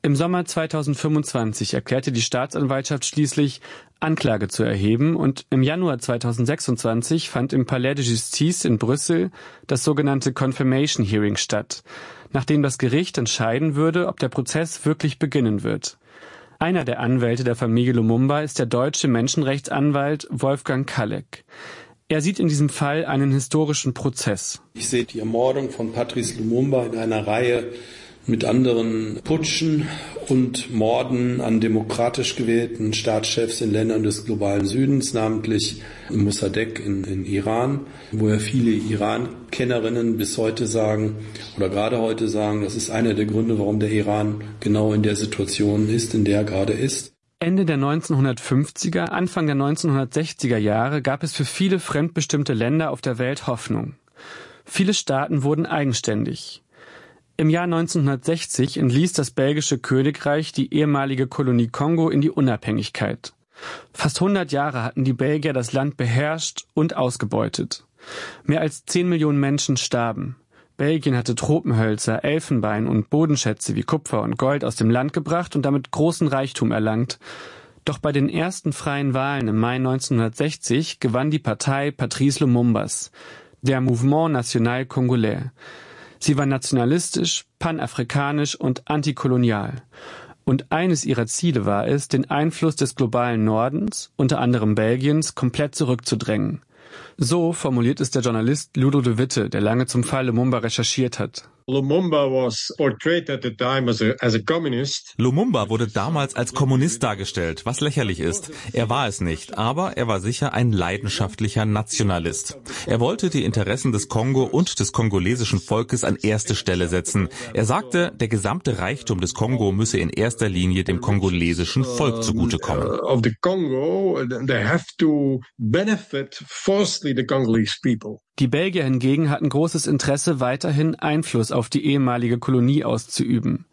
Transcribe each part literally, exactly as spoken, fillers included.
Im Sommer zweitausendfünfundzwanzig erklärte die Staatsanwaltschaft schließlich, Anklage zu erheben, und im Januar zweitausendsechsundzwanzig fand im Palais de Justice in Brüssel das sogenannte Confirmation Hearing statt, nachdem das Gericht entscheiden würde, ob der Prozess wirklich beginnen wird. Einer der Anwälte der Familie Lumumba ist der deutsche Menschenrechtsanwalt Wolfgang Kallek. Er sieht in diesem Fall einen historischen Prozess. Ich sehe die Ermordung von Patrice Lumumba in einer Reihe mit anderen Putschen und Morden an demokratisch gewählten Staatschefs in Ländern des globalen Südens, namentlich Mossadegh in, in Iran, wo ja viele Iran-Kennerinnen bis heute sagen oder gerade heute sagen, das ist einer der Gründe, warum der Iran genau in der Situation ist, in der er gerade ist. Ende der neunzehnhundertfünfziger, Anfang der neunzehnhundertsechziger Jahre gab es für viele fremdbestimmte Länder auf der Welt Hoffnung. Viele Staaten wurden eigenständig. Im Jahr neunzehnhundertsechzig entließ das belgische Königreich die ehemalige Kolonie Kongo in die Unabhängigkeit. Fast hundert Jahre hatten die Belgier das Land beherrscht und ausgebeutet. Mehr als zehn Millionen Menschen starben. Belgien hatte Tropenhölzer, Elfenbein und Bodenschätze wie Kupfer und Gold aus dem Land gebracht und damit großen Reichtum erlangt. Doch bei den ersten freien Wahlen im Mai neunzehnhundertsechzig gewann die Partei Patrice Lumumbas, der Mouvement National Congolais. Sie war nationalistisch, panafrikanisch und antikolonial. Und eines ihrer Ziele war es, den Einfluss des globalen Nordens, unter anderem Belgiens, komplett zurückzudrängen. So formuliert es der Journalist Ludo de Witte, der lange zum Fall Lumumba recherchiert hat. Lumumba was portrayed at the time as a, as a communist. Lumumba wurde damals als Kommunist dargestellt, was lächerlich ist. Er war es nicht, aber er war sicher ein leidenschaftlicher Nationalist. Er wollte die Interessen des Kongo und des kongolesischen Volkes an erste Stelle setzen. Er sagte, der gesamte Reichtum des Kongo müsse in erster Linie dem kongolesischen Volk zugutekommen. Of the Congo, they have to benefit firstly the Congolese people. Die Belgier hingegen hatten großes Interesse, weiterhin Einfluss auf die ehemalige Kolonie auszuüben.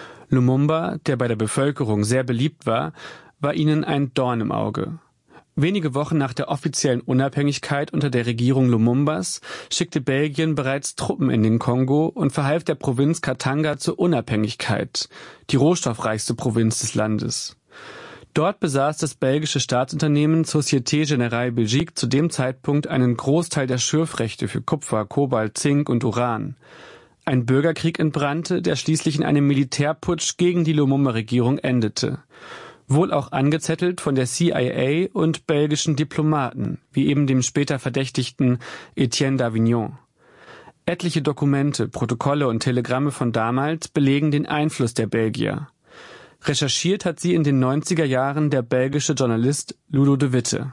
Lumumba, der bei der Bevölkerung sehr beliebt war, war ihnen ein Dorn im Auge. Wenige Wochen nach der offiziellen Unabhängigkeit unter der Regierung Lumumbas schickte Belgien bereits Truppen in den Kongo und verhalf der Provinz Katanga zur Unabhängigkeit, die rohstoffreichste Provinz des Landes. Dort besaß das belgische Staatsunternehmen Société Générale Belgique zu dem Zeitpunkt einen Großteil der Schürfrechte für Kupfer, Kobalt, Zink und Uran. Ein Bürgerkrieg entbrannte, der schließlich in einem Militärputsch gegen die Lumumba-Regierung endete. Wohl auch angezettelt von der C I A und belgischen Diplomaten, wie eben dem später verdächtigten Etienne d'Avignon. Etliche Dokumente, Protokolle und Telegramme von damals belegen den Einfluss der Belgier. Recherchiert hat sie in den neunziger Jahren der belgische Journalist Ludo de Witte.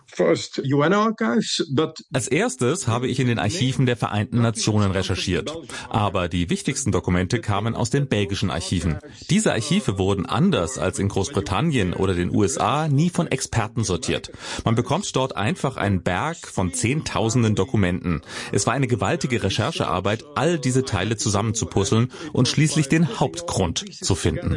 Als erstes habe ich in den Archiven der Vereinten Nationen recherchiert. Aber die wichtigsten Dokumente kamen aus den belgischen Archiven. Diese Archive wurden anders als in Großbritannien oder den U S A nie von Experten sortiert. Man bekommt dort einfach einen Berg von zehntausenden Dokumenten. Es war eine gewaltige Recherchearbeit, all diese Teile zusammenzupuzzeln und schließlich den Hauptgrund zu finden.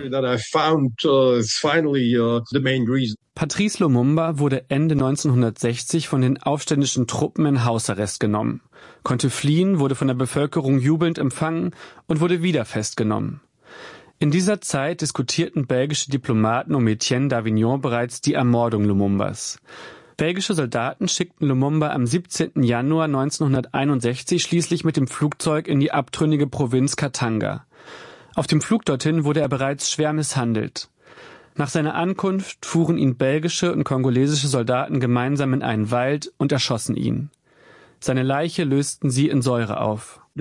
Patrice Lumumba wurde Ende neunzehnhundertsechzig von den aufständischen Truppen in Hausarrest genommen, konnte fliehen, wurde von der Bevölkerung jubelnd empfangen und wurde wieder festgenommen. In dieser Zeit diskutierten belgische Diplomaten um Etienne d'Avignon bereits die Ermordung Lumumbas. Belgische Soldaten schickten Lumumba am siebzehnten Januar neunzehnhunderteinundsechzig schließlich mit dem Flugzeug in die abtrünnige Provinz Katanga. Auf dem Flug dorthin wurde er bereits schwer misshandelt. Nach seiner Ankunft fuhren ihn belgische und kongolesische Soldaten gemeinsam in einen Wald und erschossen ihn. Seine Leiche lösten sie in Säure auf. Die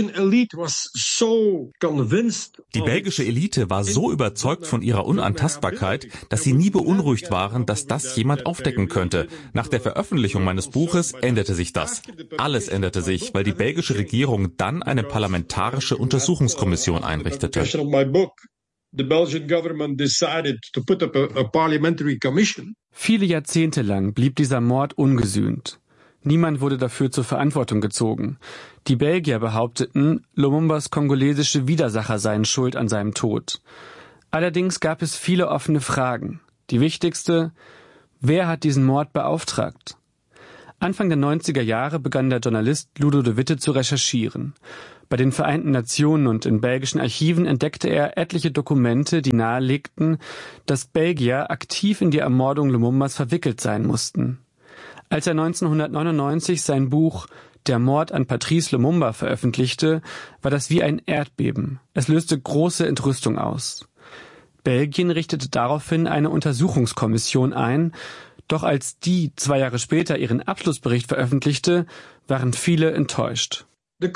belgische Elite war so überzeugt von ihrer Unantastbarkeit, dass sie nie beunruhigt waren, dass das jemand aufdecken könnte. Nach der Veröffentlichung meines Buches änderte sich das. Alles änderte sich, weil die belgische Regierung dann eine parlamentarische Untersuchungskommission einrichtete. The Belgian government decided to put up a, a parliamentary commission. Viele Jahrzehnte lang blieb dieser Mord ungesühnt. Niemand wurde dafür zur Verantwortung gezogen. Die Belgier behaupteten, Lumumbas kongolesische Widersacher seien schuld an seinem Tod. Allerdings gab es viele offene Fragen. Die wichtigste: Wer hat diesen Mord beauftragt? Anfang der neunziger Jahre begann der Journalist Ludo de Witte zu recherchieren. Bei den Vereinten Nationen und in belgischen Archiven entdeckte er etliche Dokumente, die nahelegten, dass Belgier aktiv in die Ermordung Lumumbas verwickelt sein mussten. Als er neunzehnhundertneunundneunzig sein Buch »Der Mord an Patrice Lumumba« veröffentlichte, war das wie ein Erdbeben. Es löste große Entrüstung aus. Belgien richtete daraufhin eine Untersuchungskommission ein, doch als die zwei Jahre später ihren Abschlussbericht veröffentlichte, waren viele enttäuscht.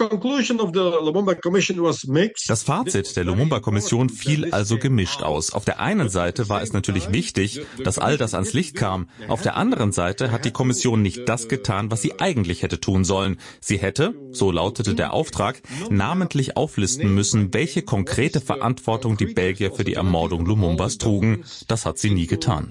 Das Fazit der Lumumba-Kommission fiel also gemischt aus. Auf der einen Seite war es natürlich wichtig, dass all das ans Licht kam. Auf der anderen Seite hat die Kommission nicht das getan, was sie eigentlich hätte tun sollen. Sie hätte, so lautete der Auftrag, namentlich auflisten müssen, welche konkrete Verantwortung die Belgier für die Ermordung Lumumbas trugen. Das hat sie nie getan.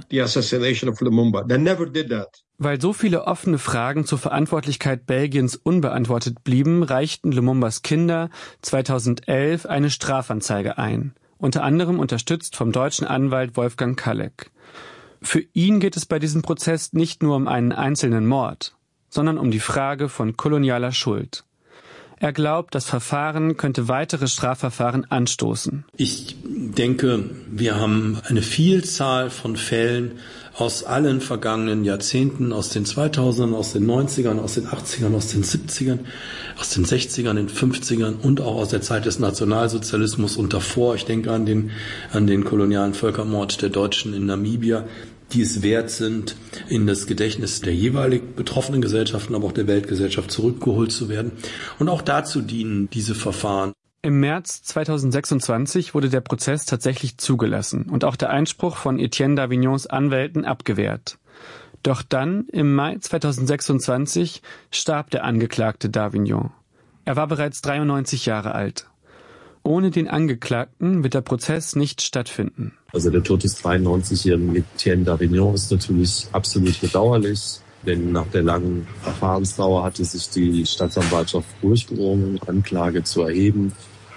Weil so viele offene Fragen zur Verantwortlichkeit Belgiens unbeantwortet blieben, reichten Lumumbas Kinder zweitausendelf eine Strafanzeige ein, unter anderem unterstützt vom deutschen Anwalt Wolfgang Kalleck. Für ihn geht es bei diesem Prozess nicht nur um einen einzelnen Mord, sondern um die Frage von kolonialer Schuld. Er glaubt, das Verfahren könnte weitere Strafverfahren anstoßen. Ich denke, wir haben eine Vielzahl von Fällen aus allen vergangenen Jahrzehnten, aus den zweitausendern, aus den neunzigern, aus den achtzigern, aus den siebzigern, aus den sechzigern, den fünfzigern und auch aus der Zeit des Nationalsozialismus und davor. Ich denke an den, an den kolonialen Völkermord der Deutschen in Namibia, die es wert sind, in das Gedächtnis der jeweilig betroffenen Gesellschaften, aber auch der Weltgesellschaft zurückgeholt zu werden. Und auch dazu dienen diese Verfahren. Im März zweitausendsechsundzwanzig wurde der Prozess tatsächlich zugelassen und auch der Einspruch von Etienne Davignons Anwälten abgewehrt. Doch dann, im Mai zweitausendsechsundzwanzig, starb der Angeklagte Davignon. Er war bereits dreiundneunzig Jahre alt. Ohne den Angeklagten wird der Prozess nicht stattfinden. Also der Tod des dreiundneunzigjährigen Etienne Davignon ist natürlich absolut bedauerlich, denn nach der langen Verfahrensdauer hatte sich die Staatsanwaltschaft durchgerungen, Anklage zu erheben.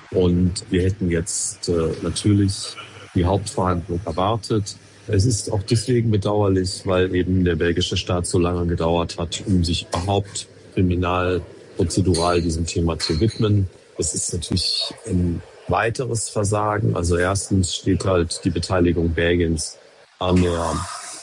Und wir hätten jetzt äh, natürlich die Hauptverhandlung erwartet. Es ist auch deswegen bedauerlich, weil eben der belgische Staat so lange gedauert hat, um sich überhaupt kriminalprozedural diesem Thema zu widmen. Das ist natürlich ein weiteres Versagen. Also erstens steht halt die Beteiligung Belgiens an der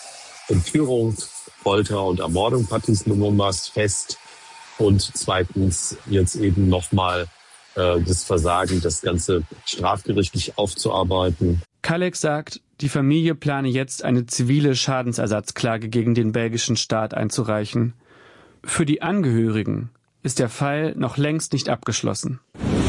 Entführung, Folter und Ermordung Patrice Lumumbas fest. Und zweitens jetzt eben nochmal äh, das Versagen, das Ganze strafgerichtlich aufzuarbeiten. Kalleck sagt, die Familie plane jetzt eine zivile Schadensersatzklage gegen den belgischen Staat einzureichen. Für die Angehörigen ist der Fall noch längst nicht abgeschlossen.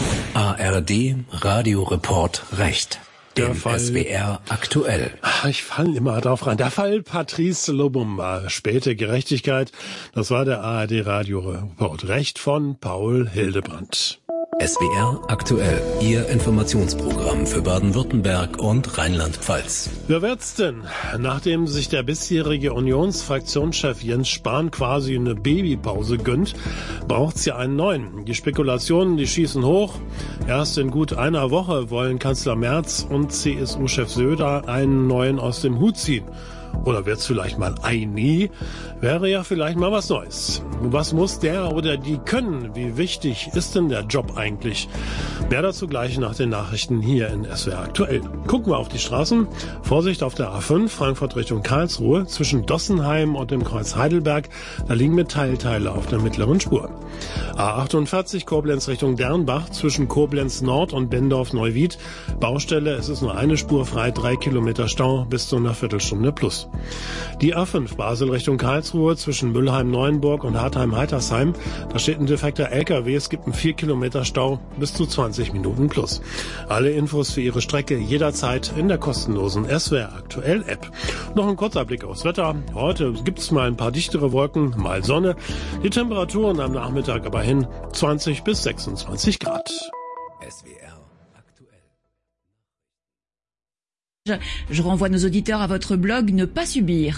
A R D Radioreport Recht. Der Fall S W R aktuell. Ich falle immer drauf rein. Der Fall Patrice Lumumba, späte Gerechtigkeit. Das war der A R D Radioreport Recht von Paul Hildebrandt. S W R aktuell, Ihr Informationsprogramm für Baden-Württemberg und Rheinland-Pfalz. Wer wird's denn? Nachdem sich der bisherige Unionsfraktionschef Jens Spahn quasi eine Babypause gönnt, braucht's ja einen neuen. Die Spekulationen, die schießen hoch. Erst in gut einer Woche wollen Kanzler Merz und C S U-Chef Söder einen neuen aus dem Hut ziehen. Oder wird's vielleicht mal eine? Wäre ja vielleicht mal was Neues. Was muss der oder die können? Wie wichtig ist denn der Job eigentlich? Mehr dazu gleich nach den Nachrichten hier in S W R aktuell. Gucken wir auf die Straßen. Vorsicht auf der A fünf, Frankfurt Richtung Karlsruhe, zwischen Dossenheim und dem Kreuz Heidelberg. Da liegen Metallteile auf der mittleren Spur. A achtundvierzig, Koblenz Richtung Dernbach, zwischen Koblenz Nord und Bendorf-Neuwied. Baustelle, es ist nur eine Spur frei, drei Kilometer Stau bis zu einer Viertelstunde plus. Die A fünf, Basel Richtung Karlsruhe, zwischen Müllheim-Neuenburg und Hartheim-Heitersheim. Da steht ein defekter L K W, es gibt einen vier Kilometer Stau bis zu zwanzig Minuten plus. Alle Infos für Ihre Strecke jederzeit in der kostenlosen S W R aktuell App. Noch ein kurzer Blick aufs Wetter. Heute gibt es mal ein paar dichtere Wolken, mal Sonne. Die Temperaturen am Nachmittag aber hin zwanzig bis sechsundzwanzig Grad. S W R aktuell. Je renvoie nos auditeurs à votre blog Ne pas subir.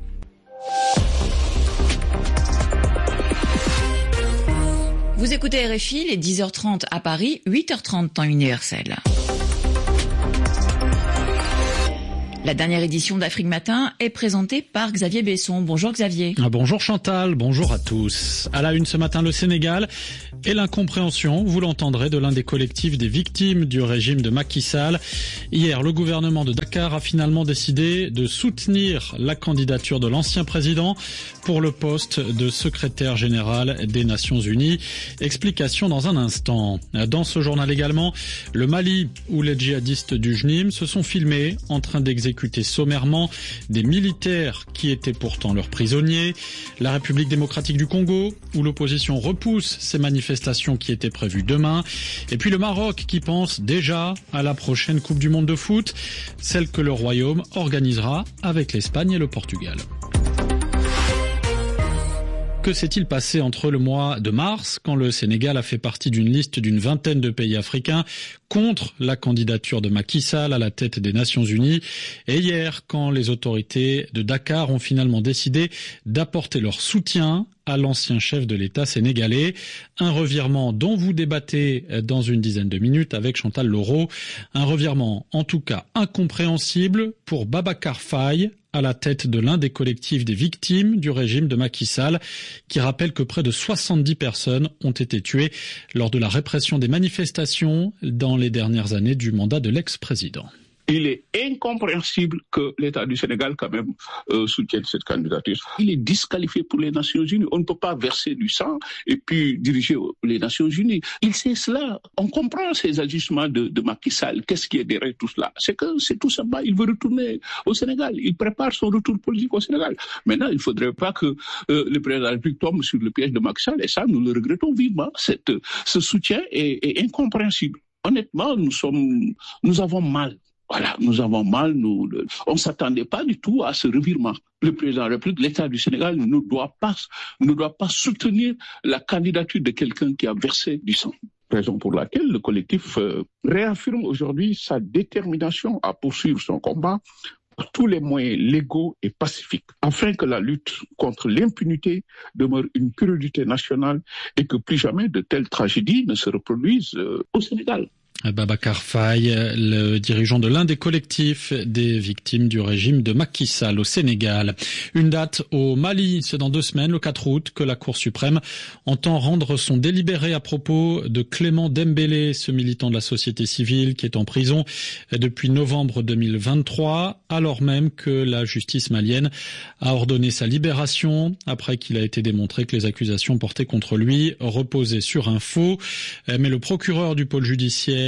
Vous écoutez R F I, les dix heures trente à Paris, huit heures trente temps universel. La dernière édition d'Afrique Matin est présentée par Xavier Besson. Bonjour Xavier. Bonjour Chantal, bonjour à tous. À la une ce matin, le Sénégal et l'incompréhension, vous l'entendrez, de l'un des collectifs des victimes du régime de Macky Sall. Hier, le gouvernement de Dakar a finalement décidé de soutenir la candidature de l'ancien président pour le poste de secrétaire général des Nations Unies. Explication dans un instant. Dans ce journal également, le Mali, où les djihadistes du J N I M se sont filmés en train d'exécuter sommairement des militaires qui étaient pourtant leurs prisonniers. La République démocratique du Congo, où l'opposition repousse ces manifestations qui étaient prévues demain. Et puis le Maroc, qui pense déjà à la prochaine Coupe du Monde de foot, celle que le Royaume organisera avec l'Espagne et le Portugal. Que s'est-il passé entre le mois de mars, quand le Sénégal a fait partie d'une liste d'une vingtaine de pays africains contre la candidature de Macky Sall à la tête des Nations Unies, et hier, quand les autorités de Dakar ont finalement décidé d'apporter leur soutien à l'ancien chef de l'État sénégalais. Un revirement dont vous débattez dans une dizaine de minutes avec Chantal Leroux. Un revirement en tout cas incompréhensible pour Babacar Faye, à la tête de l'un des collectifs des victimes du régime de Macky Sall, qui rappelle que près de soixante-dix personnes ont été tuées lors de la répression des manifestations dans les dernières années du mandat de l'ex-président. Il est incompréhensible que l'État du Sénégal, quand même, euh, soutienne cette candidature. Il est disqualifié pour les Nations Unies. On ne peut pas verser du sang et puis diriger les Nations Unies. Il sait cela. On comprend ces agissements de, de Macky Sall. Qu'est-ce qui est derrière tout cela? C'est que c'est tout simplement, il veut retourner au Sénégal. Il prépare son retour politique au Sénégal. Maintenant, il ne faudrait pas que euh, le président de la République tombe sur le piège de Macky Sall. Et ça, nous le regrettons vivement. Cette, ce soutien est, est incompréhensible. Honnêtement, nous sommes, nous avons mal. Voilà, nous avons mal, nous, on ne s'attendait pas du tout à ce revirement. Le président de la République, l'État du Sénégal ne doit pas, ne doit pas soutenir la candidature de quelqu'un qui a versé du sang. Raison pour laquelle le collectif euh, réaffirme aujourd'hui sa détermination à poursuivre son combat par tous les moyens légaux et pacifiques, afin que la lutte contre l'impunité demeure une priorité nationale et que plus jamais de telles tragédies ne se reproduisent euh, au Sénégal. Babacar Faye, le dirigeant de l'un des collectifs des victimes du régime de Macky Sall au Sénégal. Une date au Mali, c'est dans deux semaines, le quatre août, que la Cour suprême entend rendre son délibéré à propos de Clément Dembélé, ce militant de la société civile qui est en prison depuis novembre deux mille vingt-trois, alors même que la justice malienne a ordonné sa libération après qu'il a été démontré que les accusations portées contre lui reposaient sur un faux. Mais le procureur du pôle judiciaire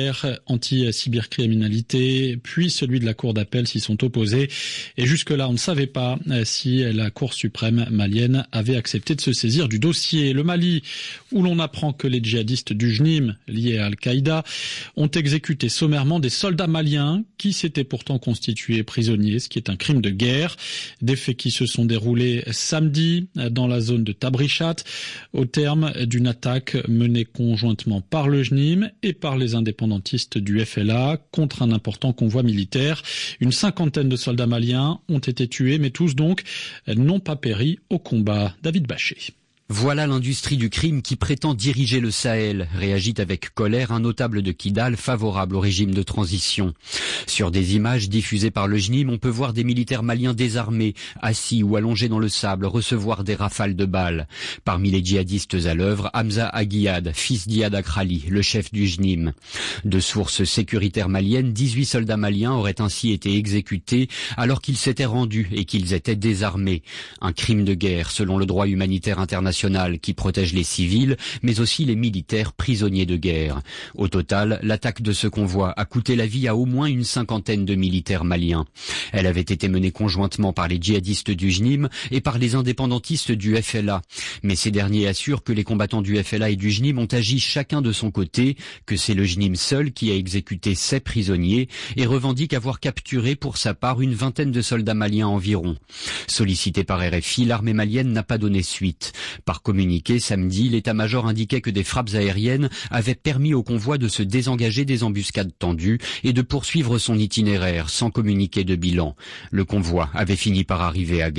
anti-cybercriminalité, puis celui de la Cour d'appel s'y sont opposés. Et jusque-là, on ne savait pas si la Cour suprême malienne avait accepté de se saisir du dossier. Le Mali, où l'on apprend que les djihadistes du J N I M, liés à Al-Qaïda, ont exécuté sommairement des soldats maliens qui s'étaient pourtant constitués prisonniers, ce qui est un crime de guerre. Des faits qui se sont déroulés samedi dans la zone de Tabrichat, au terme d'une attaque menée conjointement par le J N I M et par les indépendantistes du F L A contre un important convoi militaire. Une cinquantaine de soldats maliens ont été tués, mais tous donc n'ont pas péri au combat. David Bachet. Voilà l'industrie du crime qui prétend diriger le Sahel, réagit avec colère un notable de Kidal favorable au régime de transition. Sur des images diffusées par le J N I M, on peut voir des militaires maliens désarmés, assis ou allongés dans le sable, recevoir des rafales de balles. Parmi les djihadistes à l'œuvre, Hamza Aguiad, fils d'Iyad Akrali, le chef du J N I M. De sources sécuritaires maliennes, dix-huit soldats maliens auraient ainsi été exécutés alors qu'ils s'étaient rendus et qu'ils étaient désarmés. Un crime de guerre selon le droit humanitaire international qui protège les civils, mais aussi les militaires prisonniers de guerre. Au total, l'attaque de ce convoi a coûté la vie à au moins une cinquantaine de militaires maliens. Elle avait été menée conjointement par les djihadistes du J N I M et par les indépendantistes du F L A. Mais ces derniers assurent que les combattants du F L A et du J N I M ont agi chacun de son côté, que c'est le J N I M seul qui a exécuté ces prisonniers et revendique avoir capturé pour sa part une vingtaine de soldats maliens environ. Sollicité par R F I, l'armée malienne n'a pas donné suite. Par communiqué, samedi, l'état-major indiquait que des frappes aériennes avaient permis au convoi de se désengager des embuscades tendues et de poursuivre son itinéraire sans communiquer de bilan. Le convoi avait fini par arriver à Gao.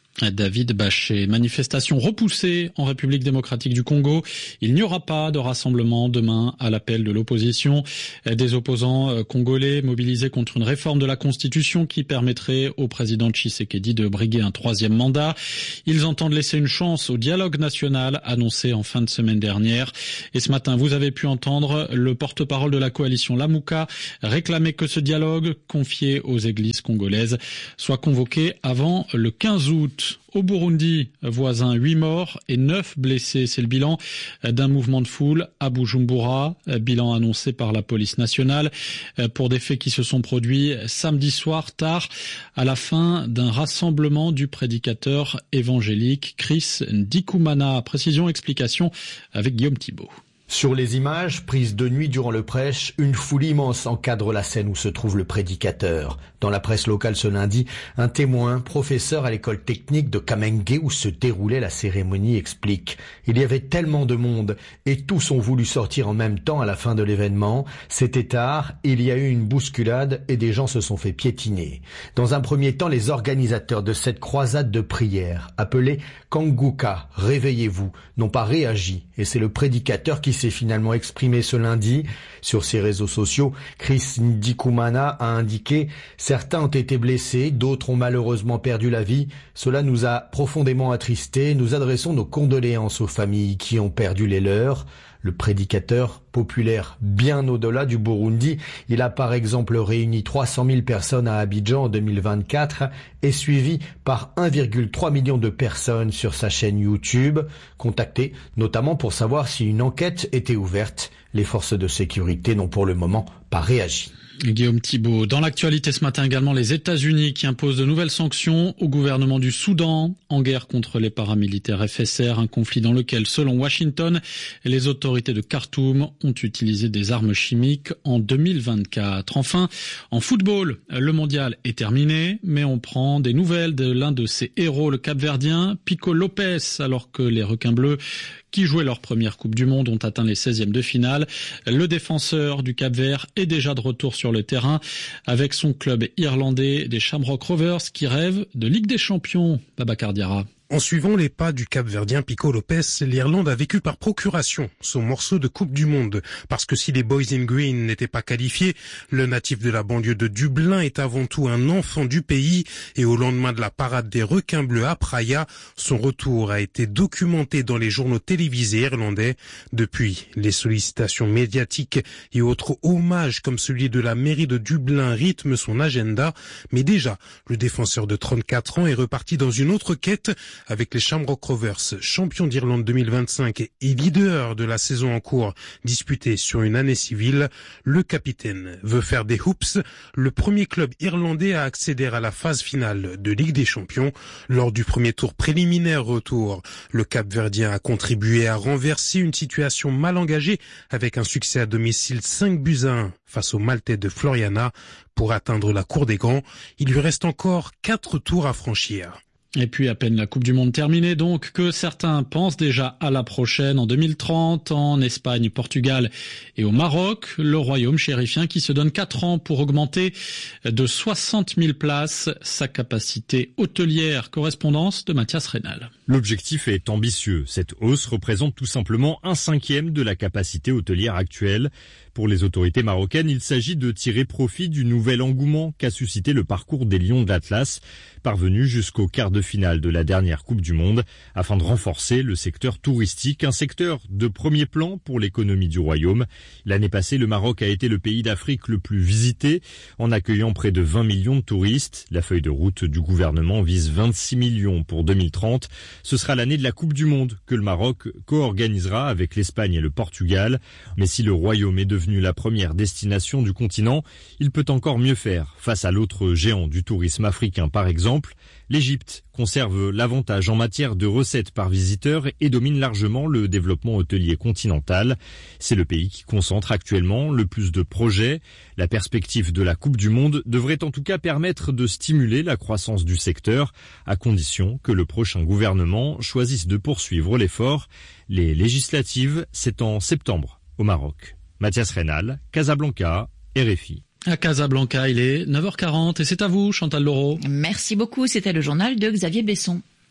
David Bachet. Manifestation repoussée en République démocratique du Congo. Il n'y aura pas de rassemblement demain à l'appel de l'opposition. Des opposants congolais mobilisés contre une réforme de la Constitution qui permettrait au président Tshisekedi de briguer un troisième mandat. Ils entendent laisser une chance au dialogue national annoncé en fin de semaine dernière. Et ce matin, vous avez pu entendre le porte-parole de la coalition Lamuka réclamer que ce dialogue confié aux églises congolaises soit convoqué avant le quinze août. Au Burundi, voisin, huit morts et neuf blessés. C'est le bilan d'un mouvement de foule à Bujumbura, bilan annoncé par la police nationale pour des faits qui se sont produits samedi soir tard à la fin d'un rassemblement du prédicateur évangélique Chris Ndikumana. Précision, explication avec Guillaume Thibault. Sur les images prises de nuit durant le prêche, une foule immense encadre la scène où se trouve le prédicateur. Dans la presse locale ce lundi, un témoin, professeur à l'école technique de Kamenge où se déroulait la cérémonie, explique « Il y avait tellement de monde et tous ont voulu sortir en même temps à la fin de l'événement. C'était tard, il y a eu une bousculade et des gens se sont fait piétiner. » Dans un premier temps, les organisateurs de cette croisade de prière, appelée Kanguka, réveillez-vous, n'ont pas réagi et c'est le prédicateur qui s'est finalement exprimé ce lundi. Sur ses réseaux sociaux, Chris Ndikumana a indiqué « Certains ont été blessés, d'autres ont malheureusement perdu la vie. Cela nous a profondément attristés. Nous adressons nos condoléances aux familles qui ont perdu les leurs. » Le prédicateur, populaire bien au-delà du Burundi, il a par exemple réuni trois cent mille personnes à Abidjan en deux mille vingt-quatre et suivi par un virgule trois million de personnes sur sa chaîne YouTube, contacté notamment pour savoir si une enquête était ouverte. Les forces de sécurité n'ont pour le moment pas réagi. Guillaume Thibault. Dans l'actualité ce matin également, les États-Unis qui imposent de nouvelles sanctions au gouvernement du Soudan en guerre contre les paramilitaires F S R, un conflit dans lequel, selon Washington, les autorités de Khartoum ont utilisé des armes chimiques en deux mille vingt-quatre. Enfin, en football, le mondial est terminé, mais on prend des nouvelles de l'un de ses héros, le Cap-Verdien, Pico Lopez, alors que les requins bleus qui jouaient leur première Coupe du Monde ont atteint les seizièmes de finale. Le défenseur du Cap-Vert est déjà de retour sur le terrain avec son club irlandais des Shamrock Rovers qui rêve de Ligue des Champions. Babacar Diarra. En suivant les pas du Cap-Verdien Pico Lopez, l'Irlande a vécu par procuration son morceau de Coupe du Monde. Parce que si les Boys in Green n'étaient pas qualifiés, le natif de la banlieue de Dublin est avant tout un enfant du pays. Et au lendemain de la parade des requins bleus à Praia, son retour a été documenté dans les journaux télévisés irlandais. Depuis, les sollicitations médiatiques et autres hommages comme celui de la mairie de Dublin rythment son agenda. Mais déjà, le défenseur de trente-quatre ans est reparti dans une autre quête avec les Shamrock Rovers, champions d'Irlande deux mille vingt-cinq et leader de la saison en cours disputée sur une année civile. Le capitaine veut faire des hoops, le premier club irlandais à accéder à la phase finale de Ligue des Champions. Lors du premier tour préliminaire retour, le Cap-Verdien a contribué à renverser une situation mal engagée avec un succès à domicile cinq buts à un face au Maltais de Floriana. Pour atteindre la cour des grands, il lui reste encore quatre tours à franchir. Et puis à peine la Coupe du Monde terminée donc que certains pensent déjà à la prochaine en deux mille trente en Espagne, Portugal et au Maroc. Le royaume chérifien qui se donne quatre ans pour augmenter de soixante mille places sa capacité hôtelière. Correspondance de Mathias Rénal. L'objectif est ambitieux. Cette hausse représente tout simplement un cinquième de la capacité hôtelière actuelle. Pour les autorités marocaines, il s'agit de tirer profit du nouvel engouement qu'a suscité le parcours des Lions de l'Atlas, parvenu jusqu'au quart de finale de la dernière Coupe du Monde, afin de renforcer le secteur touristique, un secteur de premier plan pour l'économie du royaume. L'année passée, le Maroc a été le pays d'Afrique le plus visité, en accueillant près de vingt millions de touristes. La feuille de route du gouvernement vise vingt-six millions pour deux mille trente. Ce sera l'année de la Coupe du Monde que le Maroc co-organisera avec l'Espagne et le Portugal. Mais si le royaume est devenu la première destination du continent, il peut encore mieux faire. Face à l'autre géant du tourisme africain par exemple, l'Égypte conserve l'avantage en matière de recettes par visiteur et domine largement le développement hôtelier continental. C'est le pays qui concentre actuellement le plus de projets. La perspective de la Coupe du Monde devrait en tout cas permettre de stimuler la croissance du secteur, à condition que le prochain gouvernement choisisse de poursuivre l'effort. Les législatives, c'est en septembre au Maroc. Mathias Rénal, Casablanca, R F I. À Casablanca, il est neuf heures quarante et c'est à vous, Chantal Leroux. Merci beaucoup, c'était le journal de Xavier Besson.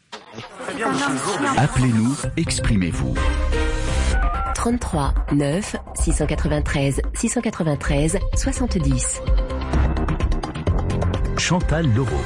Appelez-nous, exprimez-vous. trente-trois neuf six cent quatre-vingt-treize six cent quatre-vingt-treize soixante-dix. Chantal Leroux.